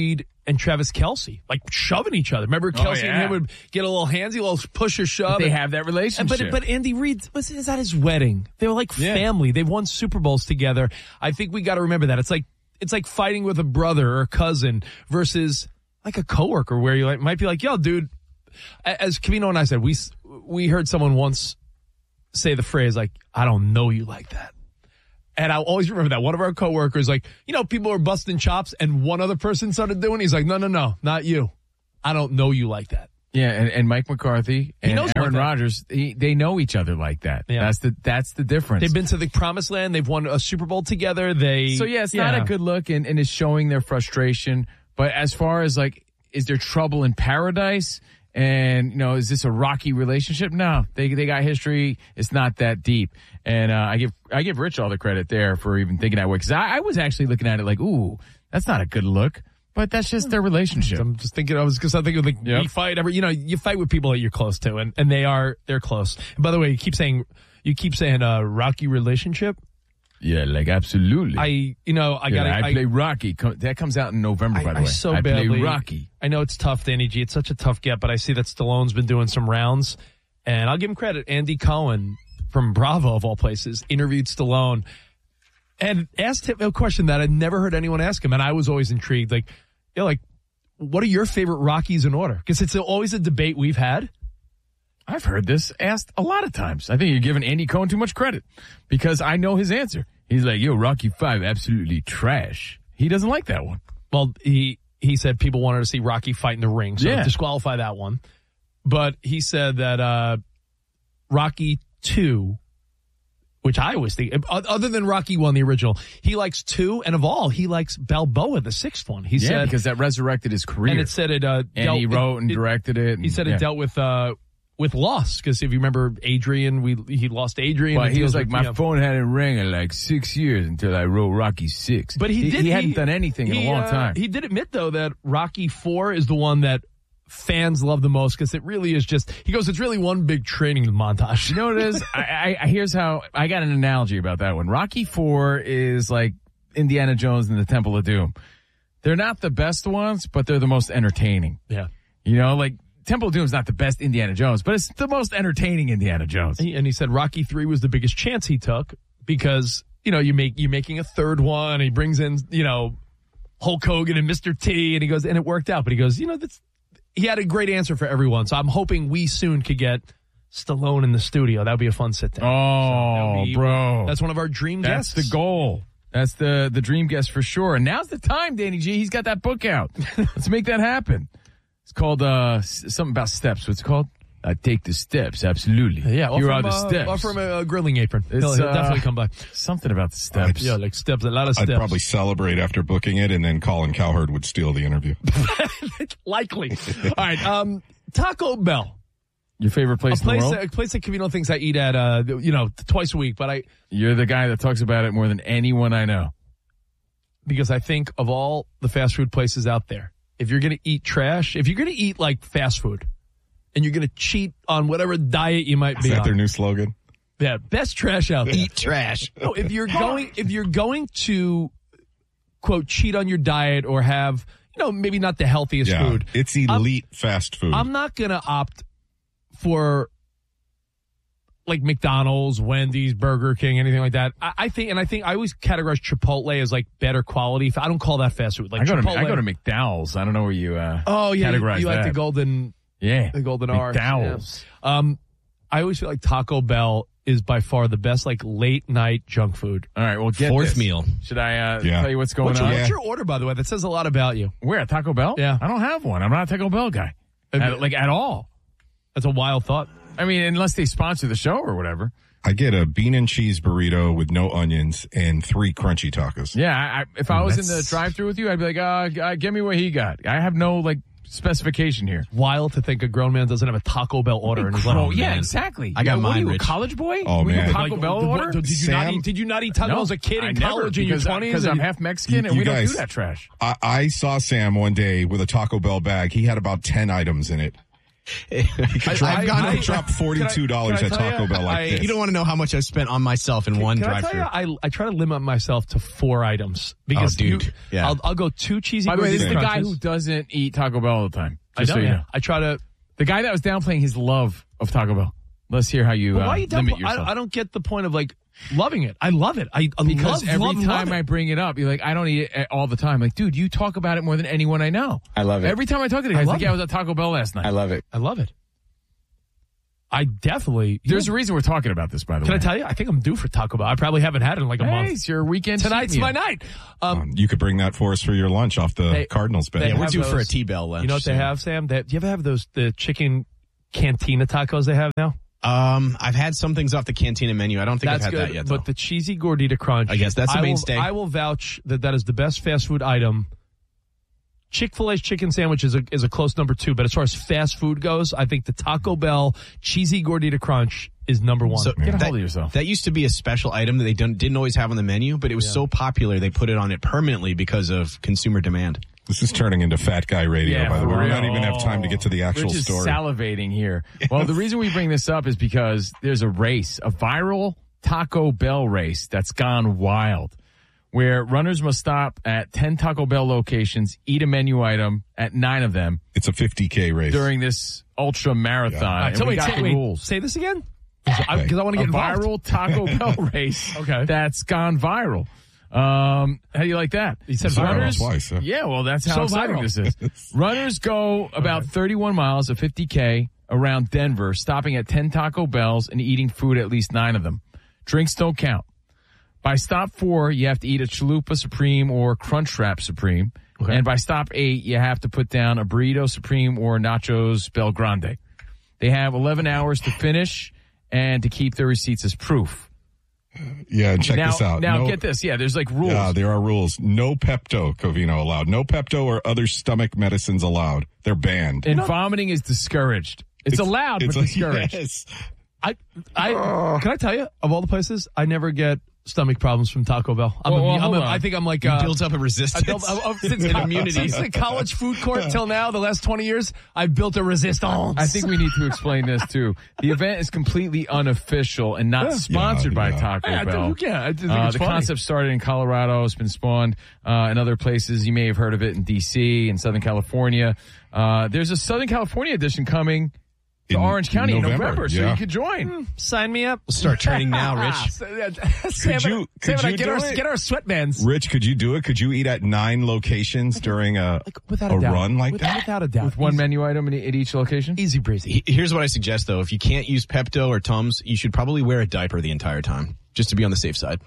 [SPEAKER 17] and Travis Kelce, like shoving each other. Remember, Kelce
[SPEAKER 16] yeah.
[SPEAKER 17] and him would get a little handsy, a little push or shove.
[SPEAKER 16] But they
[SPEAKER 17] and,
[SPEAKER 16] have that relationship.
[SPEAKER 17] And, but but Andy Reid was is at his wedding. They were like
[SPEAKER 16] Yeah.
[SPEAKER 17] family. They've won Super Bowls together. I think we got to remember that. It's like it's like fighting with a brother or a cousin versus like a coworker where you like, might be like, yo, dude. As Covino and I said, we we heard someone once say the phrase like, "I don't know you like that." And I'll always remember that. One of our coworkers, like, you know, people are busting chops, and one other person started doing it. He's like, no, no, no, not you. I don't know you like that.
[SPEAKER 16] Yeah, and, and Mike McCarthy and
[SPEAKER 17] knows
[SPEAKER 16] Aaron
[SPEAKER 17] like that.
[SPEAKER 16] Rodgers, he, they know each other like that.
[SPEAKER 17] Yeah.
[SPEAKER 16] That's the that's the difference.
[SPEAKER 17] They've been to the promised land. They've won a Super Bowl together. They
[SPEAKER 16] So, yeah, it's not a good look, and, and it's showing their frustration. But as far as, like, is there trouble in paradise? And, you know, is this a rocky relationship? No, they they got history. It's not that deep. And uh, I give I give Rich all the credit there for even thinking that way. Because I, I was actually looking at it like, ooh, that's not a good look. But that's just their relationship.
[SPEAKER 17] I'm just thinking, I was because I'm thinking like
[SPEAKER 16] Yep.
[SPEAKER 17] we fight every, you know, you fight with people that you're close to, and, and they are they're close. And by the way, you keep saying you keep saying uh, rocky relationship.
[SPEAKER 16] Yeah, like absolutely.
[SPEAKER 17] I you know I
[SPEAKER 16] Yeah,
[SPEAKER 17] got
[SPEAKER 16] I, play Rocky. Co- That comes out in November, by the
[SPEAKER 17] I
[SPEAKER 16] way.
[SPEAKER 17] so
[SPEAKER 16] I
[SPEAKER 17] badly,
[SPEAKER 16] play Rocky.
[SPEAKER 17] I know it's tough, Danny G. It's such a tough get, but I see that Stallone's been doing some rounds, and I'll give him credit. Andy Cohen from Bravo, of all places, interviewed Stallone and asked him a question that I'd never heard anyone ask him, and I was always intrigued. Like, you know, like, what are your favorite Rockies in order? Because it's always a debate we've had.
[SPEAKER 16] I've heard this asked a lot of times. I think you're giving Andy Cohen too much credit because I know his answer. He's like, yo, Rocky five, absolutely trash. He doesn't like that one.
[SPEAKER 17] Well, he he said people wanted to see Rocky fight in the ring, so
[SPEAKER 16] Yeah.
[SPEAKER 17] disqualify that one. But he said that uh, Rocky two, which I always think, other than Rocky one, the original, he likes two, and of all, he likes Balboa, the sixth one. He
[SPEAKER 16] yeah,
[SPEAKER 17] said
[SPEAKER 16] because that resurrected his career.
[SPEAKER 17] and it said it. Uh,
[SPEAKER 16] And
[SPEAKER 17] dealt,
[SPEAKER 16] he wrote and
[SPEAKER 17] it-
[SPEAKER 16] directed it.
[SPEAKER 17] He
[SPEAKER 16] and-
[SPEAKER 17] said
[SPEAKER 16] yeah.
[SPEAKER 17] it dealt with uh, with loss because if you remember Adrian, we he lost Adrian.
[SPEAKER 16] Well,
[SPEAKER 17] and
[SPEAKER 16] he was
[SPEAKER 17] deals
[SPEAKER 16] like,
[SPEAKER 17] with,
[SPEAKER 16] my
[SPEAKER 17] you know,
[SPEAKER 16] phone hadn't rang in like six years until I wrote Rocky six.
[SPEAKER 17] But he, did.
[SPEAKER 16] He, hadn't done anything in
[SPEAKER 17] he,
[SPEAKER 16] a long
[SPEAKER 17] uh,
[SPEAKER 16] time.
[SPEAKER 17] He did admit though that Rocky four is the one that fans love the most because it really is just. He goes, it's really one big training montage.
[SPEAKER 16] You know what it is? I, I here's how I got an analogy about that one. Rocky four is like Indiana Jones and the Temple of Doom. They're not the best ones, but they're the most entertaining.
[SPEAKER 17] Yeah,
[SPEAKER 16] you know, like Temple of Doom is not the best Indiana Jones, but it's the most entertaining Indiana Jones.
[SPEAKER 17] He, and he said Rocky three was the biggest chance he took because you know you make you making a third one. And he brings in you know Hulk Hogan and Mister T, and he goes and it worked out. But he goes, you know, that's, he had a great answer for everyone. So I'm hoping we soon could get Stallone in the studio. That would be a fun sit down.
[SPEAKER 16] Oh,
[SPEAKER 17] so be,
[SPEAKER 16] bro,
[SPEAKER 17] that's one of our dream
[SPEAKER 16] That's
[SPEAKER 17] guests.
[SPEAKER 16] the goal. That's the the dream guest for sure. And now's the time, Danny G. He's got that book out. Let's make that happen. It's called uh something about steps. What's it called? I take the steps. Absolutely.
[SPEAKER 17] Yeah,
[SPEAKER 16] Here
[SPEAKER 17] offer
[SPEAKER 16] are
[SPEAKER 17] him,
[SPEAKER 16] the
[SPEAKER 17] uh,
[SPEAKER 16] steps.
[SPEAKER 17] Offer him a, a grilling apron.
[SPEAKER 16] It's,
[SPEAKER 17] he'll, he'll
[SPEAKER 16] uh,
[SPEAKER 17] definitely come by.
[SPEAKER 16] Something about the steps.
[SPEAKER 17] Yeah, like steps. A lot of
[SPEAKER 18] I'd
[SPEAKER 17] steps.
[SPEAKER 18] probably celebrate after booking it, and then Colin Cowherd would steal the interview.
[SPEAKER 17] Likely. All right. Um, Taco Bell.
[SPEAKER 16] Your favorite place,
[SPEAKER 17] a place
[SPEAKER 16] in the world?
[SPEAKER 17] That, a place that Covino thinks I eat at, uh, you know, twice a week. But I
[SPEAKER 16] You're the guy that talks about it more than anyone I know.
[SPEAKER 17] because I think of all the fast food places out there, if you're going to eat trash, if you're going to eat like fast food, and you're going to cheat on whatever diet you might
[SPEAKER 18] Is
[SPEAKER 17] be
[SPEAKER 18] that
[SPEAKER 17] on,
[SPEAKER 18] their new slogan?
[SPEAKER 17] yeah, best trash out there.
[SPEAKER 1] Eat trash.
[SPEAKER 17] No, if you're going, if you're going to quote cheat on your diet or have, you know, maybe not the healthiest
[SPEAKER 18] Yeah,
[SPEAKER 17] food,
[SPEAKER 18] it's elite fast food.
[SPEAKER 17] I'm not going to opt for like McDonald's, Wendy's, Burger King, anything like that. I, I think, and I think I always categorize Chipotle as like better quality. I don't call that fast food. Like
[SPEAKER 16] I go, to,
[SPEAKER 17] Chipotle,
[SPEAKER 16] I go to McDowell's. I don't know where you uh,
[SPEAKER 17] oh yeah, you,
[SPEAKER 16] categorize
[SPEAKER 17] you like
[SPEAKER 16] that.
[SPEAKER 17] the golden,
[SPEAKER 16] yeah,
[SPEAKER 17] the golden R.
[SPEAKER 16] McDowell's.
[SPEAKER 17] Yeah. Um, I always feel like Taco Bell is by far the best like late night junk food.
[SPEAKER 16] All right, well, get
[SPEAKER 13] Fourth
[SPEAKER 16] this.
[SPEAKER 13] meal.
[SPEAKER 16] Should I uh,
[SPEAKER 18] Yeah.
[SPEAKER 16] tell you what's going
[SPEAKER 17] What's your,
[SPEAKER 16] on?
[SPEAKER 17] what's your order, by the way? That says a lot about you.
[SPEAKER 16] Where, at Taco Bell?
[SPEAKER 17] Yeah.
[SPEAKER 16] I don't have one. I'm not a Taco Bell guy. At- like, at all.
[SPEAKER 17] That's a wild thought.
[SPEAKER 16] I mean, unless they sponsor the show or whatever.
[SPEAKER 18] I get a bean and cheese burrito with no onions and three crunchy tacos.
[SPEAKER 16] Yeah, I, I, if I was in the
[SPEAKER 18] That's-
[SPEAKER 16] drive-thru with you, I'd be like, uh, g- uh, give me what he got. I have no, like, specification here.
[SPEAKER 17] Wild to think a grown man doesn't have a Taco Bell order in his life.
[SPEAKER 16] Oh, yeah, exactly.
[SPEAKER 13] I got
[SPEAKER 16] yeah, what
[SPEAKER 13] mine,
[SPEAKER 16] are you, a
[SPEAKER 13] Rich.
[SPEAKER 16] college boy?
[SPEAKER 18] Oh,
[SPEAKER 16] Were you
[SPEAKER 18] man.
[SPEAKER 16] a Taco
[SPEAKER 17] Like,
[SPEAKER 16] Bell
[SPEAKER 17] what-
[SPEAKER 16] order?
[SPEAKER 17] Did you not
[SPEAKER 18] Sam?
[SPEAKER 17] eat? Did you not eat Taco Bell as a kid
[SPEAKER 16] I
[SPEAKER 17] in
[SPEAKER 16] never,
[SPEAKER 17] college in your
[SPEAKER 16] because,
[SPEAKER 17] twenties?
[SPEAKER 16] Because I'm half Mexican
[SPEAKER 18] You-
[SPEAKER 16] and we
[SPEAKER 18] you
[SPEAKER 16] don't
[SPEAKER 18] guys-
[SPEAKER 16] do that trash.
[SPEAKER 18] I, I saw Sam one day with a Taco Bell bag. He had about ten items in it. I've
[SPEAKER 19] I,
[SPEAKER 18] gone
[SPEAKER 19] I,
[SPEAKER 18] and dropped forty-two dollars at Taco
[SPEAKER 19] you,
[SPEAKER 18] Bell like
[SPEAKER 19] I,
[SPEAKER 18] this.
[SPEAKER 19] You don't want to know how much I've spent on myself in
[SPEAKER 17] can,
[SPEAKER 19] one
[SPEAKER 17] can
[SPEAKER 19] drive-through.
[SPEAKER 17] I, tell you, I, I try to limit myself to four items. Because
[SPEAKER 19] oh, dude.
[SPEAKER 17] You,
[SPEAKER 19] yeah.
[SPEAKER 17] I'll, I'll go two cheesy
[SPEAKER 16] By the way, this is the
[SPEAKER 17] crunches.
[SPEAKER 16] guy who doesn't eat Taco Bell all the time.
[SPEAKER 17] I
[SPEAKER 16] Just
[SPEAKER 17] know,
[SPEAKER 16] so you
[SPEAKER 17] yeah.
[SPEAKER 16] know.
[SPEAKER 17] I try to...
[SPEAKER 16] The guy that was downplaying his love of Taco Bell. Let's hear how you,
[SPEAKER 17] Well,
[SPEAKER 16] uh,
[SPEAKER 17] why you
[SPEAKER 16] limit
[SPEAKER 17] downplay-
[SPEAKER 16] yourself.
[SPEAKER 17] I, I don't get the point of, like, loving it. I love it. I
[SPEAKER 16] Because
[SPEAKER 17] love,
[SPEAKER 16] every
[SPEAKER 17] love,
[SPEAKER 16] time
[SPEAKER 17] love
[SPEAKER 16] I
[SPEAKER 17] it.
[SPEAKER 16] bring it up, you're like, I don't eat it all the time. Like, dude, you talk about it more than anyone I know.
[SPEAKER 5] I love it.
[SPEAKER 16] Every time I talk to the guy,
[SPEAKER 17] I
[SPEAKER 16] he's
[SPEAKER 17] love
[SPEAKER 16] like, yeah,
[SPEAKER 17] it.
[SPEAKER 16] I was at Taco Bell last night.
[SPEAKER 5] I love it.
[SPEAKER 17] I love it. I definitely...
[SPEAKER 16] There's
[SPEAKER 17] you know,
[SPEAKER 16] a reason we're talking about this, by the
[SPEAKER 17] Can
[SPEAKER 16] way.
[SPEAKER 17] I tell you? I think I'm due for Taco Bell. I probably haven't had it in like a
[SPEAKER 16] Hey,
[SPEAKER 17] month.
[SPEAKER 16] it's your weekend.
[SPEAKER 17] Tonight's
[SPEAKER 16] cheat
[SPEAKER 17] my
[SPEAKER 16] meal.
[SPEAKER 17] night. Um,
[SPEAKER 18] Um, you could bring that for us for your lunch off the
[SPEAKER 17] They-
[SPEAKER 18] Cardinals bet.
[SPEAKER 17] they
[SPEAKER 19] Yeah, we're
[SPEAKER 17] have
[SPEAKER 19] due for a
[SPEAKER 17] those-
[SPEAKER 19] T-Bell lunch.
[SPEAKER 17] You know what they
[SPEAKER 19] soon.
[SPEAKER 17] have, Sam? They, do you ever have those the chicken cantina tacos they have now?
[SPEAKER 19] Um, I've had some things off the Cantina menu. I don't think
[SPEAKER 17] That's
[SPEAKER 19] I've had
[SPEAKER 17] good,
[SPEAKER 19] that yet, though.
[SPEAKER 17] but the cheesy gordita crunch.
[SPEAKER 19] I guess that's the
[SPEAKER 17] I will-
[SPEAKER 19] mainstay.
[SPEAKER 17] I will vouch that that is the best fast food item. Chick-fil-A's chicken sandwich is a, is a close number two, but as far as fast food goes, I think the Taco Bell cheesy gordita crunch is number one.
[SPEAKER 19] So
[SPEAKER 16] Get a
[SPEAKER 19] that,
[SPEAKER 16] hold of yourself.
[SPEAKER 19] That used to be a special item that they didn't, didn't always have on the menu, but it was
[SPEAKER 17] Yeah.
[SPEAKER 19] so popular they put it on it permanently because of consumer demand.
[SPEAKER 18] This is turning into fat guy radio,
[SPEAKER 16] Yeah,
[SPEAKER 18] by the way.
[SPEAKER 16] for
[SPEAKER 18] We don't
[SPEAKER 16] real.
[SPEAKER 18] even have time to get to the actual
[SPEAKER 16] We're just
[SPEAKER 18] story.
[SPEAKER 16] salivating here. Well, the reason we bring this up is because there's a race, a viral Taco Bell race that's gone wild, where runners must stop at ten Taco Bell locations, eat a menu item at nine of them
[SPEAKER 18] It's a fifty K race.
[SPEAKER 16] during this ultra marathon.
[SPEAKER 17] All right,
[SPEAKER 16] And
[SPEAKER 17] so
[SPEAKER 16] we
[SPEAKER 17] wait,
[SPEAKER 16] got
[SPEAKER 17] say,
[SPEAKER 16] the
[SPEAKER 17] wait,
[SPEAKER 16] rules.
[SPEAKER 17] say this again? Because I, 'cause I want to
[SPEAKER 16] A
[SPEAKER 17] get involved.
[SPEAKER 16] viral Taco Bell race
[SPEAKER 17] Okay.
[SPEAKER 16] that's gone viral. Um, how do you like that?
[SPEAKER 17] He said
[SPEAKER 18] It's viral
[SPEAKER 16] runners,
[SPEAKER 18] twice, huh?
[SPEAKER 16] Yeah, well, that's how
[SPEAKER 17] So
[SPEAKER 16] exciting
[SPEAKER 17] viral.
[SPEAKER 16] this is. Runners go about thirty-one miles of fifty K around Denver, stopping at ten Taco Bells and eating food at least nine of them. Drinks don't count. By stop four, you have to eat a Chalupa Supreme or Crunchwrap Supreme.
[SPEAKER 17] Okay.
[SPEAKER 16] And by stop eight, you have to put down a Burrito Supreme or Nachos Bel Grande. They have eleven hours to finish and to keep their receipts as proof.
[SPEAKER 18] Yeah, and check
[SPEAKER 16] now,
[SPEAKER 18] this out.
[SPEAKER 16] Now,
[SPEAKER 18] No-
[SPEAKER 16] get this. Yeah, there's like rules.
[SPEAKER 18] Yeah, there are rules. No Pepto, Covino allowed. No Pepto or other stomach medicines allowed. They're banned.
[SPEAKER 16] And vomiting is discouraged. It's, allowed,
[SPEAKER 18] it's
[SPEAKER 16] but
[SPEAKER 18] a-
[SPEAKER 16] discouraged.
[SPEAKER 18] yes.
[SPEAKER 17] I, I, can I tell you, of all the places, I never get stomach problems from Taco Bell. I'm
[SPEAKER 16] Well,
[SPEAKER 17] a,
[SPEAKER 16] well,
[SPEAKER 17] I'm
[SPEAKER 16] hold
[SPEAKER 17] a,
[SPEAKER 16] on.
[SPEAKER 17] I think I'm like
[SPEAKER 19] You
[SPEAKER 17] uh,
[SPEAKER 19] built up a
[SPEAKER 17] I
[SPEAKER 19] resistance.
[SPEAKER 17] built, I, I, since
[SPEAKER 19] An
[SPEAKER 17] co-
[SPEAKER 19] immunity.
[SPEAKER 17] since the college food court till now, the last twenty years, I've built a resistance.
[SPEAKER 16] I think we need to explain this too. The event is completely unofficial and not
[SPEAKER 17] Yeah.
[SPEAKER 16] sponsored
[SPEAKER 18] Yeah,
[SPEAKER 16] by
[SPEAKER 18] yeah.
[SPEAKER 16] Taco
[SPEAKER 17] Yeah, I
[SPEAKER 16] Bell.
[SPEAKER 17] think- yeah, I think
[SPEAKER 16] Uh,
[SPEAKER 17] it's
[SPEAKER 16] the
[SPEAKER 17] funny.
[SPEAKER 16] concept started in Colorado. It's been spawned uh, in other places. You may have heard of it in D C and Southern California. Uh, there's a Southern California edition coming to
[SPEAKER 18] In
[SPEAKER 16] Orange County in
[SPEAKER 18] November,
[SPEAKER 16] November, so
[SPEAKER 18] yeah.
[SPEAKER 16] you could join.
[SPEAKER 17] Sign me up.
[SPEAKER 19] We'll start training now, Rich.
[SPEAKER 17] Sam,
[SPEAKER 18] Could you- could
[SPEAKER 17] Sam and I
[SPEAKER 18] you
[SPEAKER 17] get
[SPEAKER 18] do
[SPEAKER 17] our
[SPEAKER 18] it?
[SPEAKER 17] get our sweatbands.
[SPEAKER 18] Rich, could you do it? Could you eat at nine locations during a,
[SPEAKER 17] Like, without
[SPEAKER 18] a
[SPEAKER 17] a, doubt.
[SPEAKER 18] run like
[SPEAKER 17] With-
[SPEAKER 18] that?
[SPEAKER 17] Without a doubt.
[SPEAKER 16] With one
[SPEAKER 17] Easy,
[SPEAKER 16] menu item in- at each location?
[SPEAKER 17] easy breezy.
[SPEAKER 19] He- Here's what I suggest, though. If you can't use Pepto or Tums, you should probably wear a diaper the entire time, just to be on the safe side.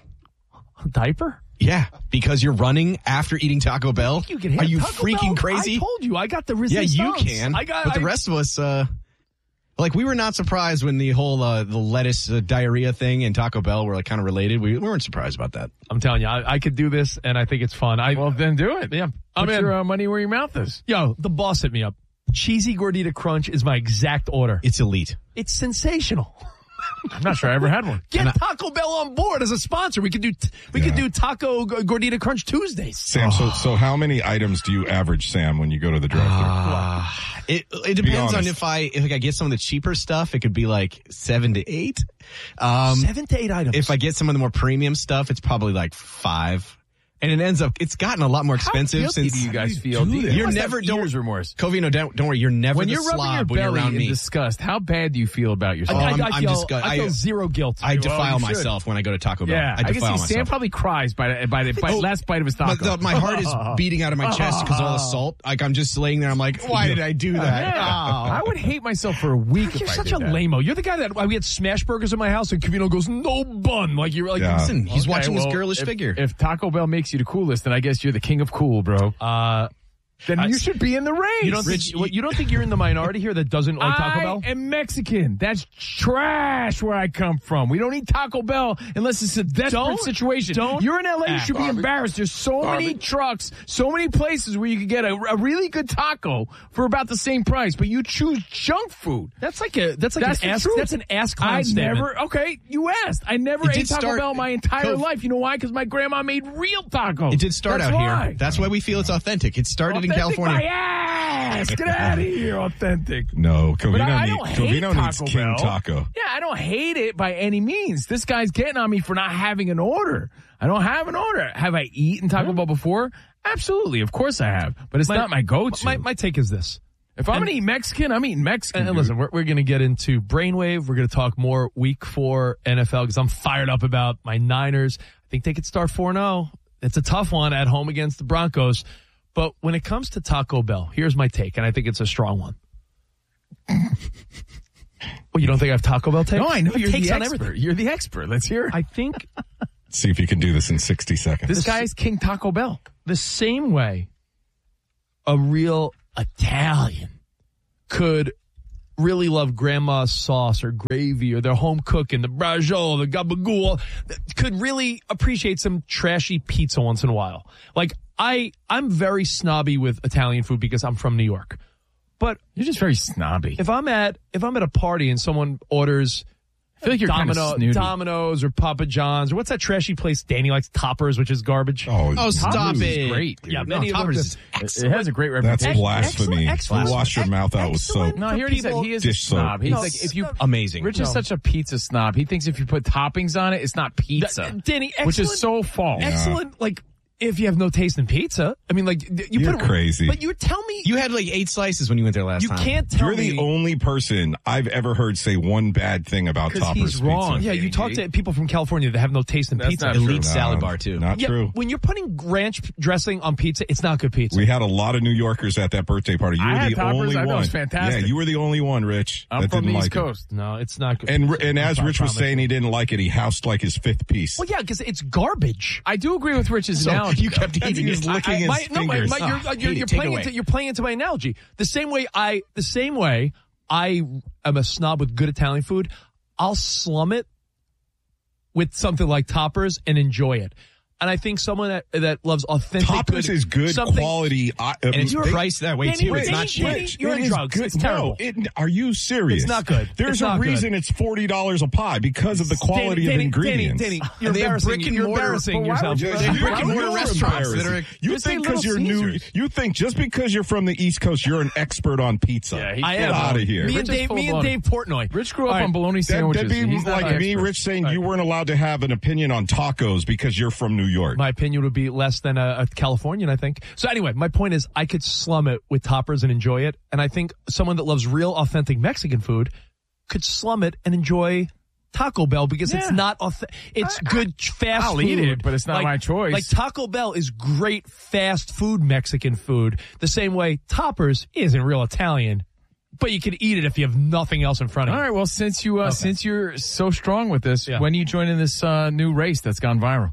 [SPEAKER 17] Diaper?
[SPEAKER 19] Yeah, because you're running after eating Taco Bell.
[SPEAKER 17] You can
[SPEAKER 19] Are
[SPEAKER 17] have
[SPEAKER 19] you
[SPEAKER 17] Taco
[SPEAKER 19] freaking
[SPEAKER 17] Bell.
[SPEAKER 19] crazy?
[SPEAKER 17] I told you, I got the
[SPEAKER 19] Yeah,
[SPEAKER 17] resistance.
[SPEAKER 19] you can.
[SPEAKER 17] I got.
[SPEAKER 19] but the
[SPEAKER 17] I-
[SPEAKER 19] rest of us, uh, like, we were not surprised when the whole uh, the lettuce uh, diarrhea thing and Taco Bell were like kind of related. We, we weren't surprised about that.
[SPEAKER 17] I'm telling you, I, I could do this, and I think it's fun. I
[SPEAKER 16] Well, then do it.
[SPEAKER 17] yeah,
[SPEAKER 16] Put
[SPEAKER 17] I'm in.
[SPEAKER 16] your uh, money where your mouth is.
[SPEAKER 17] Yo, the boss hit me up. Cheesy gordita crunch is my exact order.
[SPEAKER 19] It's elite.
[SPEAKER 17] It's sensational.
[SPEAKER 16] I'm not sure I ever had one.
[SPEAKER 17] Get Taco Bell on board as a sponsor. We could do we could do Taco G- Gordita Crunch Tuesdays.
[SPEAKER 18] Sam, so so how many items do you average, Sam, when you go to the drive-thru?
[SPEAKER 19] Uh, it it depends on
[SPEAKER 18] honest.
[SPEAKER 19] if I if I get some of the cheaper stuff, it could be like seven to eight. Um,
[SPEAKER 17] Seven to eight items.
[SPEAKER 19] if I get some of the more premium stuff, it's probably like five. And it ends up, it's gotten a lot more expensive
[SPEAKER 16] How guilty
[SPEAKER 19] since
[SPEAKER 16] do you guys feel?
[SPEAKER 19] do
[SPEAKER 16] Do you-
[SPEAKER 19] that.
[SPEAKER 16] you
[SPEAKER 19] You're
[SPEAKER 16] must
[SPEAKER 19] never
[SPEAKER 16] have
[SPEAKER 19] don't
[SPEAKER 16] ears remorse.
[SPEAKER 19] Covino, don't don't worry. You're never
[SPEAKER 16] When
[SPEAKER 19] the
[SPEAKER 16] you're rubbing your
[SPEAKER 19] slob when you're
[SPEAKER 16] belly
[SPEAKER 19] around
[SPEAKER 16] in
[SPEAKER 19] me.
[SPEAKER 16] disgust, how bad do you feel about
[SPEAKER 17] I,
[SPEAKER 16] yourself?
[SPEAKER 19] Oh,
[SPEAKER 17] I,
[SPEAKER 19] I'm-
[SPEAKER 17] I
[SPEAKER 19] I'm
[SPEAKER 17] feel,
[SPEAKER 19] disgust-
[SPEAKER 17] I feel
[SPEAKER 19] I-
[SPEAKER 17] zero guilt.
[SPEAKER 19] I
[SPEAKER 16] Well,
[SPEAKER 19] defile
[SPEAKER 16] you should.
[SPEAKER 19] myself when I go to Taco Bell.
[SPEAKER 16] Yeah,
[SPEAKER 19] I
[SPEAKER 16] I can
[SPEAKER 19] defile
[SPEAKER 16] see Sam
[SPEAKER 19] myself.
[SPEAKER 16] probably cries by the, by the by
[SPEAKER 19] Oh,
[SPEAKER 16] last bite of his
[SPEAKER 19] But
[SPEAKER 16] taco.
[SPEAKER 19] the, my heart is beating out of my chest because all the salt. Like, I'm just laying there. I'm like, why did I do that?
[SPEAKER 16] Yeah.
[SPEAKER 19] Oh.
[SPEAKER 16] I would hate myself for a week if
[SPEAKER 17] You're
[SPEAKER 16] I
[SPEAKER 17] such
[SPEAKER 16] did
[SPEAKER 17] a
[SPEAKER 16] that.
[SPEAKER 17] lame-o. You're the guy that we had smash burgers in my house and Cavino goes, no bun. Like, you're like,
[SPEAKER 18] Yeah.
[SPEAKER 19] Listen, he's
[SPEAKER 16] Okay,
[SPEAKER 19] watching
[SPEAKER 16] well,
[SPEAKER 19] this girlish
[SPEAKER 16] if,
[SPEAKER 19] figure.
[SPEAKER 16] If Taco Bell makes you the coolest, then I guess you're the king of cool, bro.
[SPEAKER 17] uh,
[SPEAKER 16] Then
[SPEAKER 17] I-
[SPEAKER 16] you should be in the race.
[SPEAKER 17] you don't
[SPEAKER 19] Rich,
[SPEAKER 17] think, what, you don't think you're in the minority here that doesn't like Taco
[SPEAKER 16] I
[SPEAKER 17] Bell?
[SPEAKER 16] am Mexican. That's trash where I come from. We don't eat Taco Bell unless it's a desperate
[SPEAKER 17] Don't-
[SPEAKER 16] situation.
[SPEAKER 17] don't
[SPEAKER 16] You're in L A, you
[SPEAKER 17] act.
[SPEAKER 16] should be embarrassed. There's so many trucks, so many places where you could get a, a really good taco for about the same price, but you choose junk food.
[SPEAKER 17] That's like a that's like
[SPEAKER 16] That's
[SPEAKER 17] an
[SPEAKER 16] the
[SPEAKER 17] ask
[SPEAKER 16] truth.
[SPEAKER 17] that's an ask clown
[SPEAKER 16] I
[SPEAKER 17] statement.
[SPEAKER 16] never, okay, you asked. I never
[SPEAKER 19] It
[SPEAKER 16] ate
[SPEAKER 19] did
[SPEAKER 16] Taco
[SPEAKER 19] start-
[SPEAKER 16] Bell my entire
[SPEAKER 19] Cove-
[SPEAKER 16] life. You know why? Because my grandma made real tacos.
[SPEAKER 19] It did start
[SPEAKER 16] That's
[SPEAKER 19] out
[SPEAKER 16] why.
[SPEAKER 19] here. That's why we feel it's authentic. It started
[SPEAKER 16] Okay,
[SPEAKER 17] Authentic
[SPEAKER 19] California.
[SPEAKER 17] My ass. Get out of here, authentic.
[SPEAKER 18] No,
[SPEAKER 17] But
[SPEAKER 18] Covino,
[SPEAKER 17] I
[SPEAKER 18] need,
[SPEAKER 17] don't hate
[SPEAKER 18] Covino needs
[SPEAKER 17] Taco
[SPEAKER 18] King
[SPEAKER 17] Bell.
[SPEAKER 18] Taco.
[SPEAKER 16] Yeah, I don't hate it by any means. This guy's getting on me for not having an order. I don't have an order. Have I eaten Taco Bell before? Absolutely. Of course I have. But it's
[SPEAKER 17] My-
[SPEAKER 16] not my go-to.
[SPEAKER 17] My, my take is this.
[SPEAKER 16] if I'm
[SPEAKER 17] and-
[SPEAKER 16] going to eat Mexican, I'm eating Mexican.
[SPEAKER 17] And, and
[SPEAKER 16] dude.
[SPEAKER 17] listen, we're, we're going to get into Brainwave. We're going to talk more week four N F L because I'm fired up about my Niners. I think they could start four and oh. It's a tough one at home against the Broncos. But when it comes to Taco Bell, here's my take, and I think it's a strong one. Well, you don't think I have Taco Bell takes?
[SPEAKER 16] No, I know
[SPEAKER 17] have
[SPEAKER 16] you're
[SPEAKER 17] takes
[SPEAKER 16] the
[SPEAKER 17] on
[SPEAKER 16] expert.
[SPEAKER 17] everything.
[SPEAKER 16] You're the expert. Let's hear it.
[SPEAKER 17] I think
[SPEAKER 18] See if you can do this in sixty seconds.
[SPEAKER 16] This guy is King Taco Bell.
[SPEAKER 17] the same way a real Italian could really love grandma's sauce or gravy or their home cooking, the braciole, the gabagool, could really appreciate some trashy pizza once in a while. Like, I, I'm very snobby with Italian food because I'm from New York. But
[SPEAKER 16] you're just very snobby.
[SPEAKER 17] If I'm at if I'm at a party and someone orders
[SPEAKER 16] I feel like you're kind of
[SPEAKER 17] Domino,
[SPEAKER 16] snooty.
[SPEAKER 17] Domino's or Papa John's or what's that trashy place Danny likes? Toppers, which is garbage.
[SPEAKER 18] Oh,
[SPEAKER 19] Oh, stop
[SPEAKER 16] Toppers
[SPEAKER 19] it.
[SPEAKER 16] is great, dude.
[SPEAKER 17] Yeah,
[SPEAKER 19] No,
[SPEAKER 17] many of them
[SPEAKER 19] Toppers
[SPEAKER 17] just-
[SPEAKER 19] is
[SPEAKER 16] It-
[SPEAKER 19] excellent.
[SPEAKER 16] It has a great
[SPEAKER 18] That's
[SPEAKER 16] reputation.
[SPEAKER 18] blasphemy.
[SPEAKER 17] excellent,
[SPEAKER 18] Wash your mouth out with soap.
[SPEAKER 17] excellent.
[SPEAKER 16] No,
[SPEAKER 17] for
[SPEAKER 16] he already said
[SPEAKER 17] people-
[SPEAKER 16] he is
[SPEAKER 18] Dish
[SPEAKER 16] a snob.
[SPEAKER 18] soap.
[SPEAKER 16] He's
[SPEAKER 17] No,
[SPEAKER 16] like, if you
[SPEAKER 19] Amazing.
[SPEAKER 16] Rich
[SPEAKER 17] No.
[SPEAKER 16] is such a pizza snob. He thinks if you put toppings on it, it's not pizza.
[SPEAKER 17] Th- Danny,
[SPEAKER 16] which is
[SPEAKER 17] excellent-
[SPEAKER 16] so false.
[SPEAKER 17] Excellent, like, if you have no taste in pizza. I mean, like, you
[SPEAKER 18] You're
[SPEAKER 17] put it,
[SPEAKER 18] crazy.
[SPEAKER 17] But you tell me.
[SPEAKER 19] You had like eight slices when you went there last
[SPEAKER 17] You
[SPEAKER 19] time.
[SPEAKER 17] can't tell
[SPEAKER 18] You're
[SPEAKER 17] me.
[SPEAKER 18] the only person I've ever heard say one bad thing about
[SPEAKER 17] Because
[SPEAKER 18] Toppers
[SPEAKER 17] he's wrong.
[SPEAKER 18] Pizza.
[SPEAKER 17] Yeah, you talk to people from California that have no taste in
[SPEAKER 16] That's
[SPEAKER 17] pizza.
[SPEAKER 16] not
[SPEAKER 19] Elite
[SPEAKER 16] true.
[SPEAKER 19] salad
[SPEAKER 18] No,
[SPEAKER 19] bar too.
[SPEAKER 18] Not
[SPEAKER 17] yeah,
[SPEAKER 18] true.
[SPEAKER 17] when you're putting ranch dressing on pizza, it's not good pizza.
[SPEAKER 18] We had a lot of New Yorkers at that birthday party. You
[SPEAKER 16] I
[SPEAKER 18] were
[SPEAKER 16] had
[SPEAKER 18] the
[SPEAKER 16] Toppers.
[SPEAKER 18] only
[SPEAKER 16] I thought it
[SPEAKER 18] one.
[SPEAKER 16] was fantastic.
[SPEAKER 18] Yeah, you were the only one, Rich.
[SPEAKER 16] I'm
[SPEAKER 18] that
[SPEAKER 16] from
[SPEAKER 18] didn't
[SPEAKER 16] the
[SPEAKER 18] like
[SPEAKER 16] East
[SPEAKER 18] it.
[SPEAKER 16] Coast.
[SPEAKER 17] no, it's not good.
[SPEAKER 18] And
[SPEAKER 17] pizza.
[SPEAKER 18] and as
[SPEAKER 17] I
[SPEAKER 18] Rich was
[SPEAKER 17] promise.
[SPEAKER 18] saying, he didn't like it. He housed like his fifth piece.
[SPEAKER 17] Well, yeah, because it's garbage.
[SPEAKER 16] I do agree with Rich's
[SPEAKER 19] So
[SPEAKER 16] analogy.
[SPEAKER 19] you kept
[SPEAKER 18] As
[SPEAKER 19] eating
[SPEAKER 18] he was
[SPEAKER 19] it.
[SPEAKER 18] licking
[SPEAKER 17] I-
[SPEAKER 18] his
[SPEAKER 17] my, no, my,
[SPEAKER 18] fingers.
[SPEAKER 17] my, you're,
[SPEAKER 19] Ah,
[SPEAKER 17] you're,
[SPEAKER 19] hate
[SPEAKER 17] you're
[SPEAKER 19] it. Take
[SPEAKER 17] playing
[SPEAKER 19] it
[SPEAKER 17] into
[SPEAKER 19] away.
[SPEAKER 17] you're playing into my analogy. The same way I, the same way I am a snob with good Italian food. I'll slum it with something like Toppers and enjoy it. And I think someone that, that loves authentic
[SPEAKER 18] Toppers
[SPEAKER 17] good,
[SPEAKER 18] is good
[SPEAKER 17] something-
[SPEAKER 18] quality. I,
[SPEAKER 19] And it's
[SPEAKER 18] they-
[SPEAKER 19] priced that way
[SPEAKER 17] Danny,
[SPEAKER 19] too. It's
[SPEAKER 17] Danny,
[SPEAKER 19] not cheap.
[SPEAKER 17] Danny, you're
[SPEAKER 18] It
[SPEAKER 17] on
[SPEAKER 18] is
[SPEAKER 17] drugs.
[SPEAKER 18] good.
[SPEAKER 17] It's terrible.
[SPEAKER 18] No, it, are you serious?
[SPEAKER 17] It's not good.
[SPEAKER 18] There's
[SPEAKER 17] It's
[SPEAKER 18] a
[SPEAKER 17] not good.
[SPEAKER 18] reason it's forty dollars a pie because of the quality
[SPEAKER 17] Danny,
[SPEAKER 18] of ingredients.
[SPEAKER 17] Danny, Danny, you're
[SPEAKER 19] And they have
[SPEAKER 17] embarrassing,
[SPEAKER 19] brick and
[SPEAKER 17] you're
[SPEAKER 19] mortar-
[SPEAKER 17] embarrassing
[SPEAKER 19] but why
[SPEAKER 17] yourself.
[SPEAKER 19] would you-
[SPEAKER 18] Yeah,
[SPEAKER 19] They have
[SPEAKER 18] you-
[SPEAKER 19] brick and
[SPEAKER 18] you're
[SPEAKER 19] mortar restaurants that are-
[SPEAKER 18] embarrassing. You
[SPEAKER 16] Just say
[SPEAKER 18] think because
[SPEAKER 16] Little
[SPEAKER 18] you're new,
[SPEAKER 16] Caesars.
[SPEAKER 18] you think just because you're from the East Coast, you're an expert on pizza.
[SPEAKER 16] Yeah, he-
[SPEAKER 17] I
[SPEAKER 18] Get
[SPEAKER 17] am.
[SPEAKER 18] out of here.
[SPEAKER 17] Me
[SPEAKER 16] Rich
[SPEAKER 17] and
[SPEAKER 16] is
[SPEAKER 17] Dave,
[SPEAKER 16] full
[SPEAKER 17] me
[SPEAKER 16] of
[SPEAKER 17] and
[SPEAKER 16] money.
[SPEAKER 17] Dave Portnoy.
[SPEAKER 16] Rich grew up
[SPEAKER 17] All right.
[SPEAKER 16] on bologna
[SPEAKER 18] That,
[SPEAKER 16] sandwiches.
[SPEAKER 18] that'd be
[SPEAKER 16] He's not
[SPEAKER 18] like
[SPEAKER 16] the
[SPEAKER 18] me,
[SPEAKER 16] expert.
[SPEAKER 18] Rich, saying
[SPEAKER 17] Right.
[SPEAKER 18] you weren't allowed to have an opinion on tacos because you're from New York.
[SPEAKER 17] My opinion would be less than a, a Californian, I think. So anyway, my point is I could slum it with Toppers and enjoy it. And I think someone that loves real authentic Mexican food could slum it and enjoy Taco Bell because it's
[SPEAKER 16] Yeah.
[SPEAKER 17] not authentic. It's good fast
[SPEAKER 16] I'll
[SPEAKER 17] food.
[SPEAKER 16] eat it, but it's not
[SPEAKER 17] Like-
[SPEAKER 16] my choice.
[SPEAKER 17] Like Taco Bell is great fast food Mexican food. The same way Toppers isn't real Italian, but you can eat it if you have nothing else in front of
[SPEAKER 16] All
[SPEAKER 17] you.
[SPEAKER 16] right. Well, since you uh,
[SPEAKER 17] Okay.
[SPEAKER 16] since you're so strong with this,
[SPEAKER 17] Yeah.
[SPEAKER 16] when are you joining this uh, new race that's gone viral?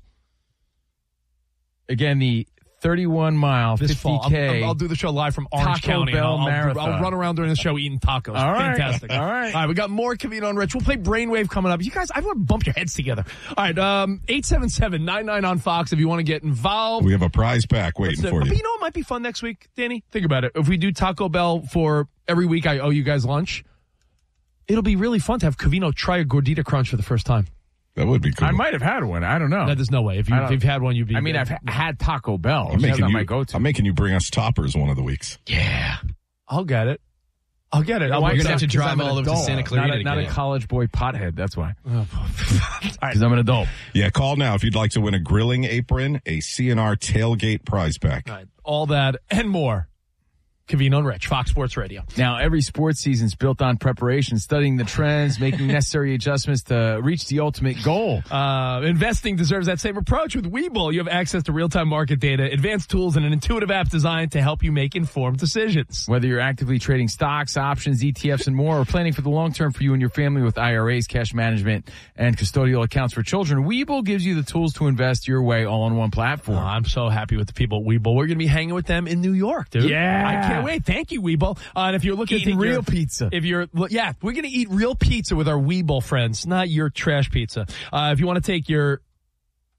[SPEAKER 16] Again, the thirty-one mile,
[SPEAKER 17] This
[SPEAKER 16] fifty
[SPEAKER 17] fall, I'm-
[SPEAKER 16] K.
[SPEAKER 17] I'm- I'll do the show live from Orange
[SPEAKER 16] Taco
[SPEAKER 17] County. and
[SPEAKER 16] Bell
[SPEAKER 17] I'll, I'll-
[SPEAKER 16] Marathon.
[SPEAKER 17] I'll run around during the show eating tacos.
[SPEAKER 16] All right.
[SPEAKER 17] Fantastic.
[SPEAKER 16] All right.
[SPEAKER 17] All right. We got more Covino and Rich. We'll play Brainwave coming up. You guys, I want to bump your heads together. All right. Um, eight seven seven, nine nine on Fox if you want to get involved.
[SPEAKER 18] We have a prize pack waiting
[SPEAKER 17] Let's-
[SPEAKER 18] for
[SPEAKER 17] but
[SPEAKER 18] you.
[SPEAKER 17] you know what might be fun next week, Danny? Think about it. If we do Taco Bell for every week I owe you guys lunch, it'll be really fun to have Covino try a Gordita Crunch for the first time.
[SPEAKER 18] That would be cool.
[SPEAKER 16] I might have had one. I don't know.
[SPEAKER 17] No, there's no way. If, you,
[SPEAKER 16] I
[SPEAKER 17] if
[SPEAKER 16] don't-
[SPEAKER 17] you've had one, you'd be.
[SPEAKER 16] I mean, I've ha- had Taco Bell.
[SPEAKER 18] I'm
[SPEAKER 16] That's
[SPEAKER 18] making
[SPEAKER 16] not
[SPEAKER 18] you.
[SPEAKER 16] my go-to.
[SPEAKER 18] I'm making you bring us Toppers one of the weeks.
[SPEAKER 17] Yeah. I'll get it. I'll get it. I'll
[SPEAKER 16] Why?
[SPEAKER 17] work
[SPEAKER 19] You're
[SPEAKER 17] it
[SPEAKER 19] gonna have
[SPEAKER 17] out.
[SPEAKER 19] to
[SPEAKER 16] 'Cause
[SPEAKER 19] drive
[SPEAKER 16] I'm an
[SPEAKER 19] all over to
[SPEAKER 16] adult,
[SPEAKER 19] Santa Clarita
[SPEAKER 16] Not a,
[SPEAKER 19] to
[SPEAKER 16] not
[SPEAKER 19] get
[SPEAKER 16] a
[SPEAKER 19] it.
[SPEAKER 16] college boy pothead. That's why. Because I'm an adult.
[SPEAKER 18] Yeah, call now if you'd like to win a grilling apron, a C N R tailgate prize pack.
[SPEAKER 17] All right. All that and more. Covino and Rich, Fox Sports Radio.
[SPEAKER 16] Now, every sports season's built on preparation, studying the trends, making necessary adjustments to reach the ultimate goal.
[SPEAKER 17] Uh, investing deserves that same approach with Webull. You have access to real-time market data, advanced tools, and an intuitive app designed to help you make informed decisions.
[SPEAKER 16] Whether you're actively trading stocks, options, E T Fs, and more, or planning for the long term for you and your family with I R As, cash management, and custodial accounts for children, Webull gives you the tools to invest your way all on one platform.
[SPEAKER 17] Oh, I'm so happy with the people at Webull. We're going to be hanging with them in New York, dude.
[SPEAKER 16] Yeah.
[SPEAKER 17] I can't wait. Thank you, Webull. Uh, and if you're looking
[SPEAKER 16] Eating
[SPEAKER 17] to take
[SPEAKER 16] real
[SPEAKER 17] your-
[SPEAKER 16] pizza.
[SPEAKER 17] If you're, yeah, we're going to eat real pizza with our Webull friends, not your trash pizza. Uh, if you want to take your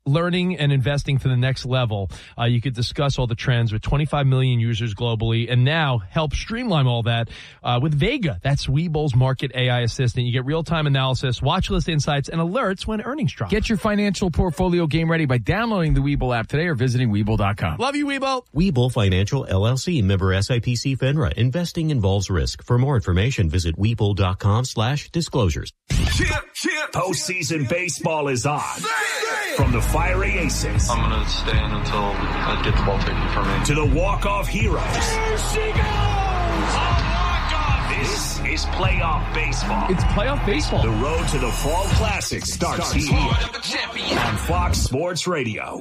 [SPEAKER 17] learning and investing to the next level. Uh, you could discuss all the trends with twenty-five million users globally, and now help streamline all that uh, with Vega. That's Webull's market A I assistant. You get real-time analysis, watch list insights, and alerts when earnings drop.
[SPEAKER 16] Get your financial portfolio game ready by downloading the Webull app today or visiting Webull dot com.
[SPEAKER 17] Love you, Webull.
[SPEAKER 20] Webull Financial, L L C, member S I P C FINRA. Investing involves risk. For more information, visit Webull dot com slash disclosures.
[SPEAKER 10] Chip, chip. Postseason baseball is on. From the fiery aces.
[SPEAKER 12] I'm going to stand until I get the ball taken from me.
[SPEAKER 10] To the walk-off heroes.
[SPEAKER 12] There she goes! A walk-off!
[SPEAKER 10] This is playoff baseball.
[SPEAKER 17] It's playoff baseball.
[SPEAKER 10] The road to the Fall Classic starts here on Fox Sports Radio.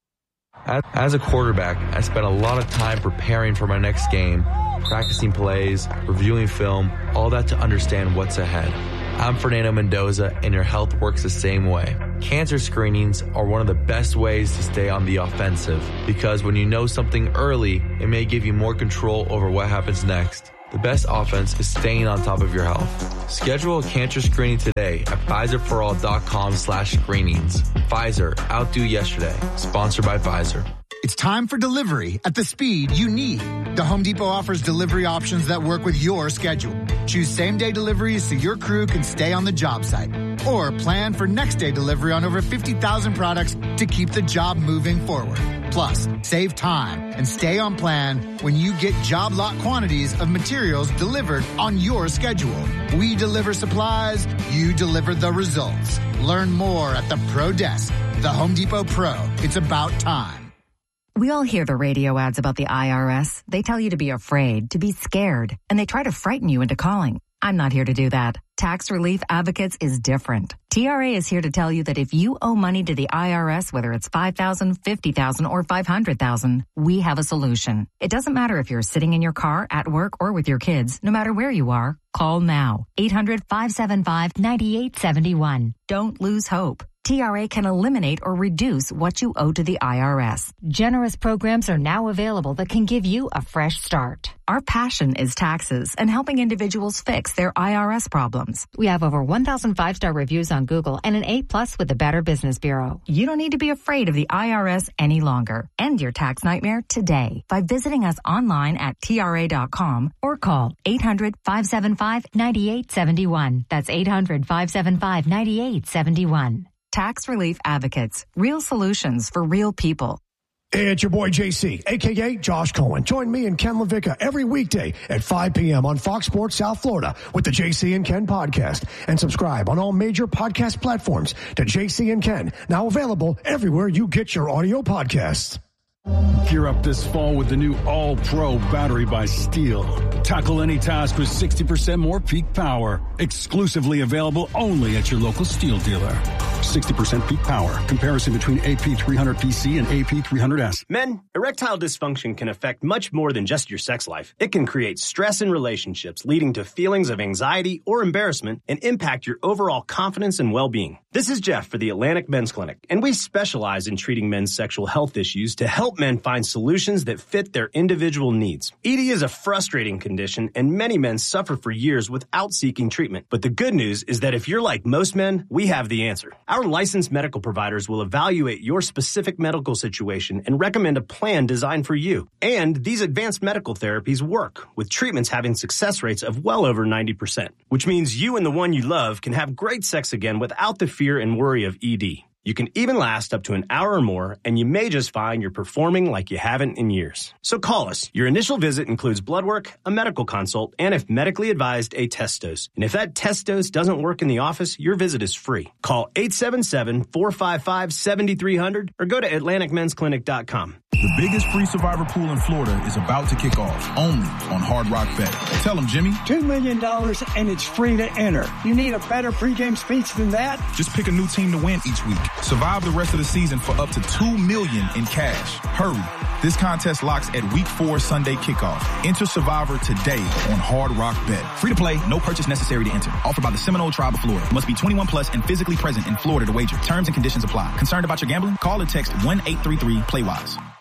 [SPEAKER 21] As a quarterback, I spent a lot of time preparing for my next game, practicing plays, reviewing film, all that to understand what's ahead. I'm Fernando Mendoza, and your health works the same way. Cancer screenings are one of the best ways to stay on the offensive, because when you know something early, it may give you more control over what happens next. The best offense is staying on top of your health. Schedule a cancer screening today at Pfizer For All dot com slash screenings. Pfizer, outdo yesterday. Sponsored by Pfizer.
[SPEAKER 22] It's time for delivery at the speed you need. The Home Depot offers delivery options that work with your schedule. Choose same-day deliveries so your crew can stay on the job site. Or plan for next-day delivery on over fifty thousand products to keep the job moving forward. Plus, save time and stay on plan when you get job lot quantities of materials delivered on your schedule. We deliver supplies, you deliver the results. Learn more at the Pro Desk. The Home Depot Pro. It's about time.
[SPEAKER 23] We all hear the radio ads about the I R S. They tell you to be afraid, to be scared, and they try to frighten you into calling. I'm not here to do that. Tax Relief Advocates is different. T R A is here to tell you that if you owe money to the I R S, whether it's five thousand dollars, fifty thousand dollars, or five hundred thousand dollars, we have a solution. It doesn't matter if you're sitting in your car, at work, or with your kids. No matter where you are, call now. eight hundred, five seven five, nine eight seven one. Don't lose hope. T R A can eliminate or reduce what you owe to the I R S. Generous programs are now available that can give you a fresh start. Our passion is taxes and helping individuals fix their I R S problems. We have over one thousand five-star reviews on Google and an A plus with the Better Business Bureau. You don't need to be afraid of the I R S any longer. End your tax nightmare today by visiting us online at T R A dot com or call eight hundred, five seven five, nine eight seven one. That's eight hundred, five seven five, nine eight seven one. Tax Relief Advocates. Real solutions for real people.
[SPEAKER 2] Hey, it's your boy J C, a k a. Josh Cohen. Join me and Ken LaVicka every weekday at five p.m. on Fox Sports South Florida with the J C and Ken podcast. And subscribe on all major podcast platforms to J C and Ken, now available everywhere you get your audio podcasts.
[SPEAKER 4] Gear up this fall with the new All-Pro battery by Steel. Tackle any task with sixty percent more peak power. Exclusively available only at your local Steel dealer. sixty percent peak power. Comparison between A P three hundred P C and A P three hundred S.
[SPEAKER 24] Men, erectile dysfunction can affect much more than just your sex life. It can create stress in relationships, leading to feelings of anxiety or embarrassment, and impact your overall confidence and well-being. This is Jeff for the Atlantic Men's Clinic, and we specialize in treating men's sexual health issues to help men find solutions that fit their individual needs. E D is a frustrating condition, and many men suffer for years without seeking treatment. But the good news is that if you're like most men, we have the answer. Our licensed medical providers will evaluate your specific medical situation and recommend a plan designed for you. And these advanced medical therapies work, with treatments having success rates of well over ninety percent, which means you and the one you love can have great sex again without the fear and worry of E D. You can even last up to an hour or more, and you may just find you're performing like you haven't in years. So call us. Your initial visit includes blood work, a medical consult, and if medically advised, a test dose. And if that test dose doesn't work in the office, your visit is free. Call eight seven seven, four five five, seven three zero zero or go to Atlantic Men's Clinic dot com.
[SPEAKER 25] The biggest free survivor pool in Florida is about to kick off, only on Hard Rock Bet. Tell them, Jimmy.
[SPEAKER 26] Two million dollars and it's free to enter. You need a better pregame speech than that?
[SPEAKER 25] Just pick a new team to win each week. Survive the rest of the season for up to two million dollars in cash. Hurry. This contest locks at week four Sunday kickoff. Enter Survivor today on Hard Rock Bet. Free to play, no purchase necessary to enter. Offered by the Seminole Tribe of Florida. Must be twenty-one plus and physically present in Florida to wager. Terms and conditions apply. Concerned about your gambling? Call or text one eight three three play wise.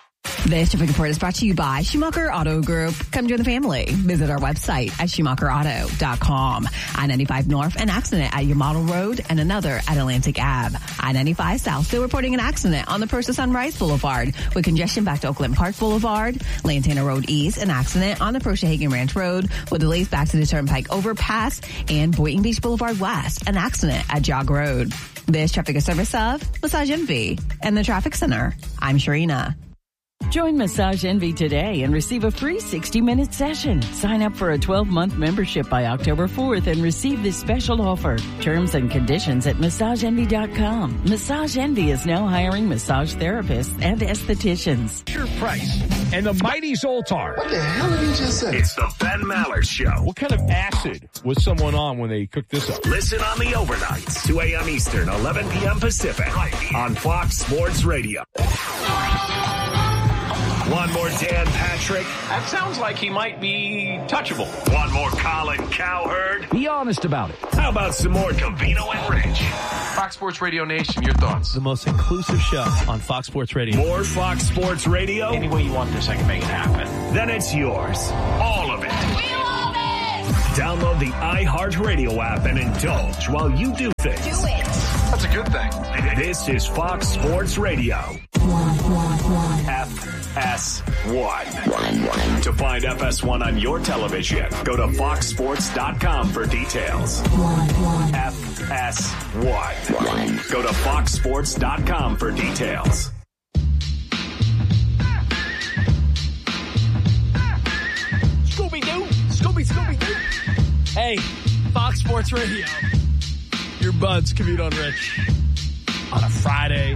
[SPEAKER 3] This traffic report is brought to you by Schumacher Auto Group. Come join the family. Visit our website at schumacher auto dot com. I ninety-five North, an accident at your Model Road and another at Atlantic Ave. I ninety-five South, still reporting an accident on the Persa Sunrise Boulevard with congestion back to Oakland Park Boulevard. Lantana Road East, an accident on the Persa Hagen Ranch Road with delays back to the Turnpike Overpass. And Boynton Beach Boulevard West, an accident at Jog Road. This traffic is service of Massage Envy and the Traffic Center. I'm Sharina.
[SPEAKER 6] Join Massage Envy today and receive a free sixty minute session. Sign up for a twelve month membership by October fourth and receive this special offer. Terms and conditions at massage envy dot com. Massage Envy is now hiring massage therapists and estheticians.
[SPEAKER 12] Your price and the mighty Zoltar.
[SPEAKER 10] What the hell did he just say? It's the Ben Mallard Show.
[SPEAKER 16] What kind of acid was someone on when they cooked this up?
[SPEAKER 10] Listen on the overnights, two a.m. Eastern, eleven p.m. Pacific, right on Fox Sports Radio. One more Dan Patrick.
[SPEAKER 12] That sounds like he might be touchable.
[SPEAKER 10] One more Colin Cowherd.
[SPEAKER 12] Be honest about it.
[SPEAKER 10] How about some more Covino and Rich?
[SPEAKER 7] Fox Sports Radio Nation, your thoughts?
[SPEAKER 13] The most inclusive show on Fox Sports Radio.
[SPEAKER 10] More Fox Sports Radio?
[SPEAKER 12] Any way you want this, I can make it happen.
[SPEAKER 10] Then it's yours. All of it.
[SPEAKER 12] We love it!
[SPEAKER 10] Download the iHeartRadio app and indulge while you do things.
[SPEAKER 12] Do it.
[SPEAKER 7] That's a good thing.
[SPEAKER 10] This is Fox Sports Radio. F S one. To find F S one on your television, go to fox sports dot com for details. F S one. Go to fox sports dot com for details.
[SPEAKER 17] Scooby-Doo! Scooby, Scooby-Doo! Hey, Fox Sports Radio. Your buds commute on Rich on a Friday.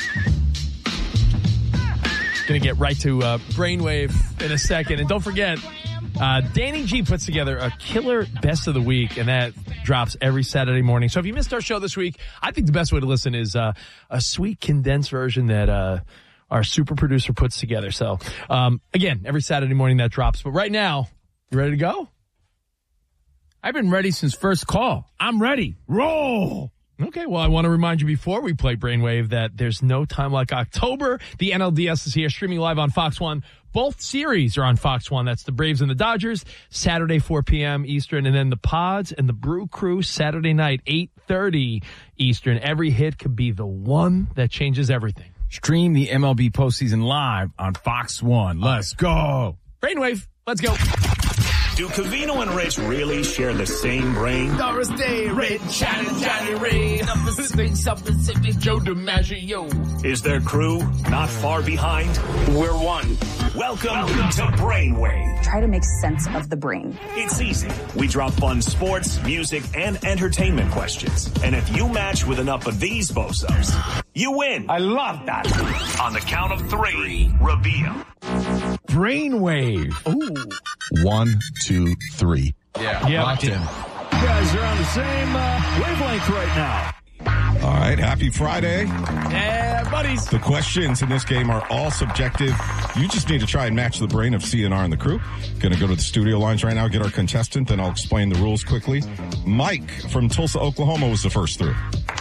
[SPEAKER 17] Going to get right to uh, Brainwave in a second. And don't forget, uh, Danny G puts together a killer best of the week, and that drops every Saturday morning. So if you missed our show this week, I think the best way to listen is uh, a sweet condensed version that uh, our super producer puts together. So, um, again, every Saturday morning that drops. But right now, you ready to go?
[SPEAKER 16] I've been ready since first call. I'm ready. Roll!
[SPEAKER 17] Okay, well, I want to remind you before we play Brainwave that there's no time like October. The N L D S is here, streaming live on Fox one. Both series are on Fox one. That's the Braves and the Dodgers, Saturday, four p.m. Eastern. And then the Pods and the Brew Crew, Saturday night, eight thirty Eastern. Every hit could be the one that changes everything.
[SPEAKER 16] Stream the M L B postseason live on Fox one. Let's go.
[SPEAKER 17] Brainwave, let's go.
[SPEAKER 10] Do Covino and Rich really share the same brain?
[SPEAKER 17] Doris Day, Red, Johnny, Johnny Ray, Pacific, South Pacific, Joe DiMaggio.
[SPEAKER 10] Is their crew not far behind?
[SPEAKER 12] We're one.
[SPEAKER 10] Welcome, Welcome to Brainwave.
[SPEAKER 8] Try to make sense of the brain.
[SPEAKER 10] It's easy. We drop fun sports, music, and entertainment questions. And if you match with enough of these bozos, you win.
[SPEAKER 12] I love that.
[SPEAKER 10] On the count of three, reveal.
[SPEAKER 16] Brainwave.
[SPEAKER 15] Ooh. One, two, three.
[SPEAKER 16] Yeah.
[SPEAKER 17] Yeah.
[SPEAKER 16] Locked in.
[SPEAKER 12] You guys are on the same uh, wavelength right now.
[SPEAKER 18] All right, happy Friday.
[SPEAKER 17] Yeah, buddies.
[SPEAKER 18] The questions in this game are all subjective. You just need to try and match the brain of C N R and the crew. Going to go to the studio lines right now, get our contestant, then I'll explain the rules quickly. Mike from Tulsa, Oklahoma was the first through.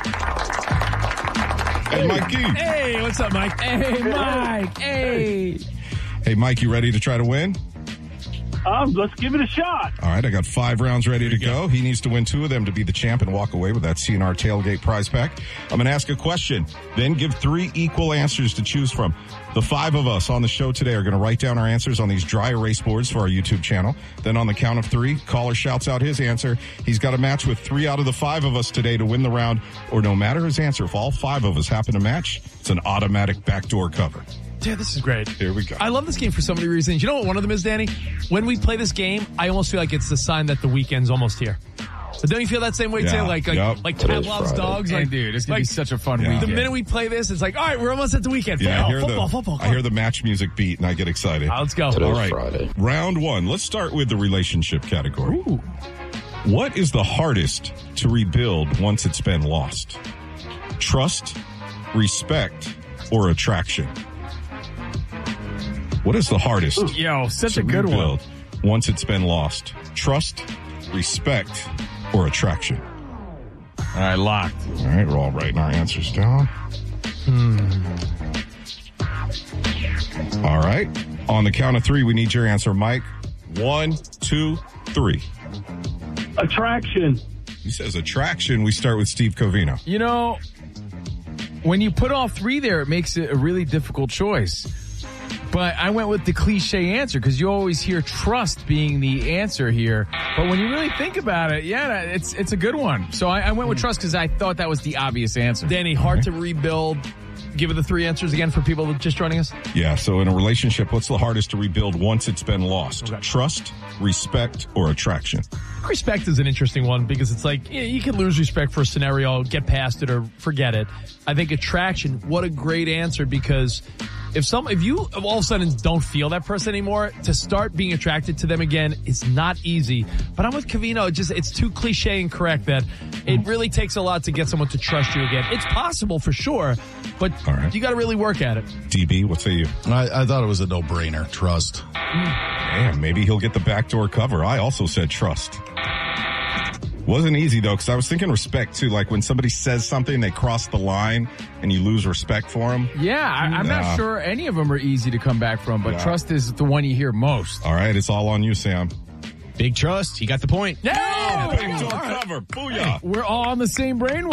[SPEAKER 18] Hey, Mikey.
[SPEAKER 17] Hey, what's up, Mike?
[SPEAKER 16] Hey, Mike. Hey.
[SPEAKER 18] Hey, Mike, you ready to try to win?
[SPEAKER 9] Um, let's give it a shot.
[SPEAKER 18] All right, I got five rounds ready to go. He needs to win two of them to be the champ and walk away with that C N R Tailgate prize pack. I'm going to ask a question, then give three equal answers to choose from. The five of us on the show today are going to write down our answers on these dry erase boards for our YouTube channel. Then on the count of three, caller shouts out his answer. He's got to match with three out of the five of us today to win the round, or no matter his answer, if all five of us happen to match, it's an automatic backdoor cover.
[SPEAKER 17] Yeah, this is great.
[SPEAKER 18] Here we go.
[SPEAKER 17] I love this game for so many reasons. You know what one of them is, Danny? When we play this game, I almost feel like it's the sign that the weekend's almost here. But don't you feel that same way,
[SPEAKER 18] yeah,
[SPEAKER 17] too? Like like,
[SPEAKER 18] yep.
[SPEAKER 17] like Pavlov's dogs?
[SPEAKER 16] Hey,
[SPEAKER 17] like,
[SPEAKER 16] dude, it's going
[SPEAKER 17] like,
[SPEAKER 16] to be such a fun
[SPEAKER 18] yeah.
[SPEAKER 16] weekend.
[SPEAKER 17] The minute we play this, it's like, all right, we're almost at the weekend.
[SPEAKER 18] Yeah,
[SPEAKER 17] football,
[SPEAKER 18] I hear,
[SPEAKER 17] football,
[SPEAKER 18] the,
[SPEAKER 17] football,
[SPEAKER 18] I hear the match music beat and I get excited.
[SPEAKER 17] Uh, let's go.
[SPEAKER 18] Today's all right, Friday. Round one. Let's start with the relationship category.
[SPEAKER 17] Ooh.
[SPEAKER 18] What is the hardest to rebuild once it's been lost? Trust, respect, or attraction? What is the hardest?
[SPEAKER 16] Ooh, yo, such
[SPEAKER 18] to
[SPEAKER 16] a good
[SPEAKER 18] rebuild
[SPEAKER 16] one.
[SPEAKER 18] once it's been lost? Trust, respect, or attraction?
[SPEAKER 16] All right, locked.
[SPEAKER 18] All right, we're all writing our answers down.
[SPEAKER 17] Hmm.
[SPEAKER 18] All right. On the count of three, we need your answer, Mike. One, two, three.
[SPEAKER 9] Attraction.
[SPEAKER 18] He says attraction. We start with Steve Covino.
[SPEAKER 16] You know, when you put all three there, it makes it a really difficult choice. But I went with the cliche answer because you always hear trust being the answer here. But when you really think about it, yeah, it's it's a good one. So I, I went with trust because I thought that was the obvious answer.
[SPEAKER 17] Danny, hard to rebuild. Give it the three answers again for people just joining us.
[SPEAKER 18] Yeah, so in a relationship, what's the hardest to rebuild once it's been lost? Okay. Trust, respect, or attraction?
[SPEAKER 17] Respect is an interesting one because it's like, you know, you can lose respect for a scenario, get past it, or forget it. I think attraction, what a great answer, because if some, if you all of a sudden don't feel that person anymore, to start being attracted to them again is not easy. But I'm with Covino. Just, it's too cliche and correct that it really takes a lot to get someone to trust you again. It's possible for sure, but right. you got to really work at it.
[SPEAKER 18] D B, what say you?
[SPEAKER 15] I, I thought it was a no-brainer. Trust.
[SPEAKER 18] Man, maybe he'll get the backdoor cover. I also said trust. Wasn't easy, though, because I was thinking respect, too. Like, when somebody says something, they cross the line, and you lose respect for them.
[SPEAKER 16] Yeah, I, I'm nah. not sure any of them are easy to come back from, but nah. trust is the one you hear most.
[SPEAKER 18] All right, it's all on you, Sam.
[SPEAKER 13] Big trust. He got the point.
[SPEAKER 16] Yeah!
[SPEAKER 18] Oh, backdoor cover. Booyah.
[SPEAKER 16] We're all on the same brainwave.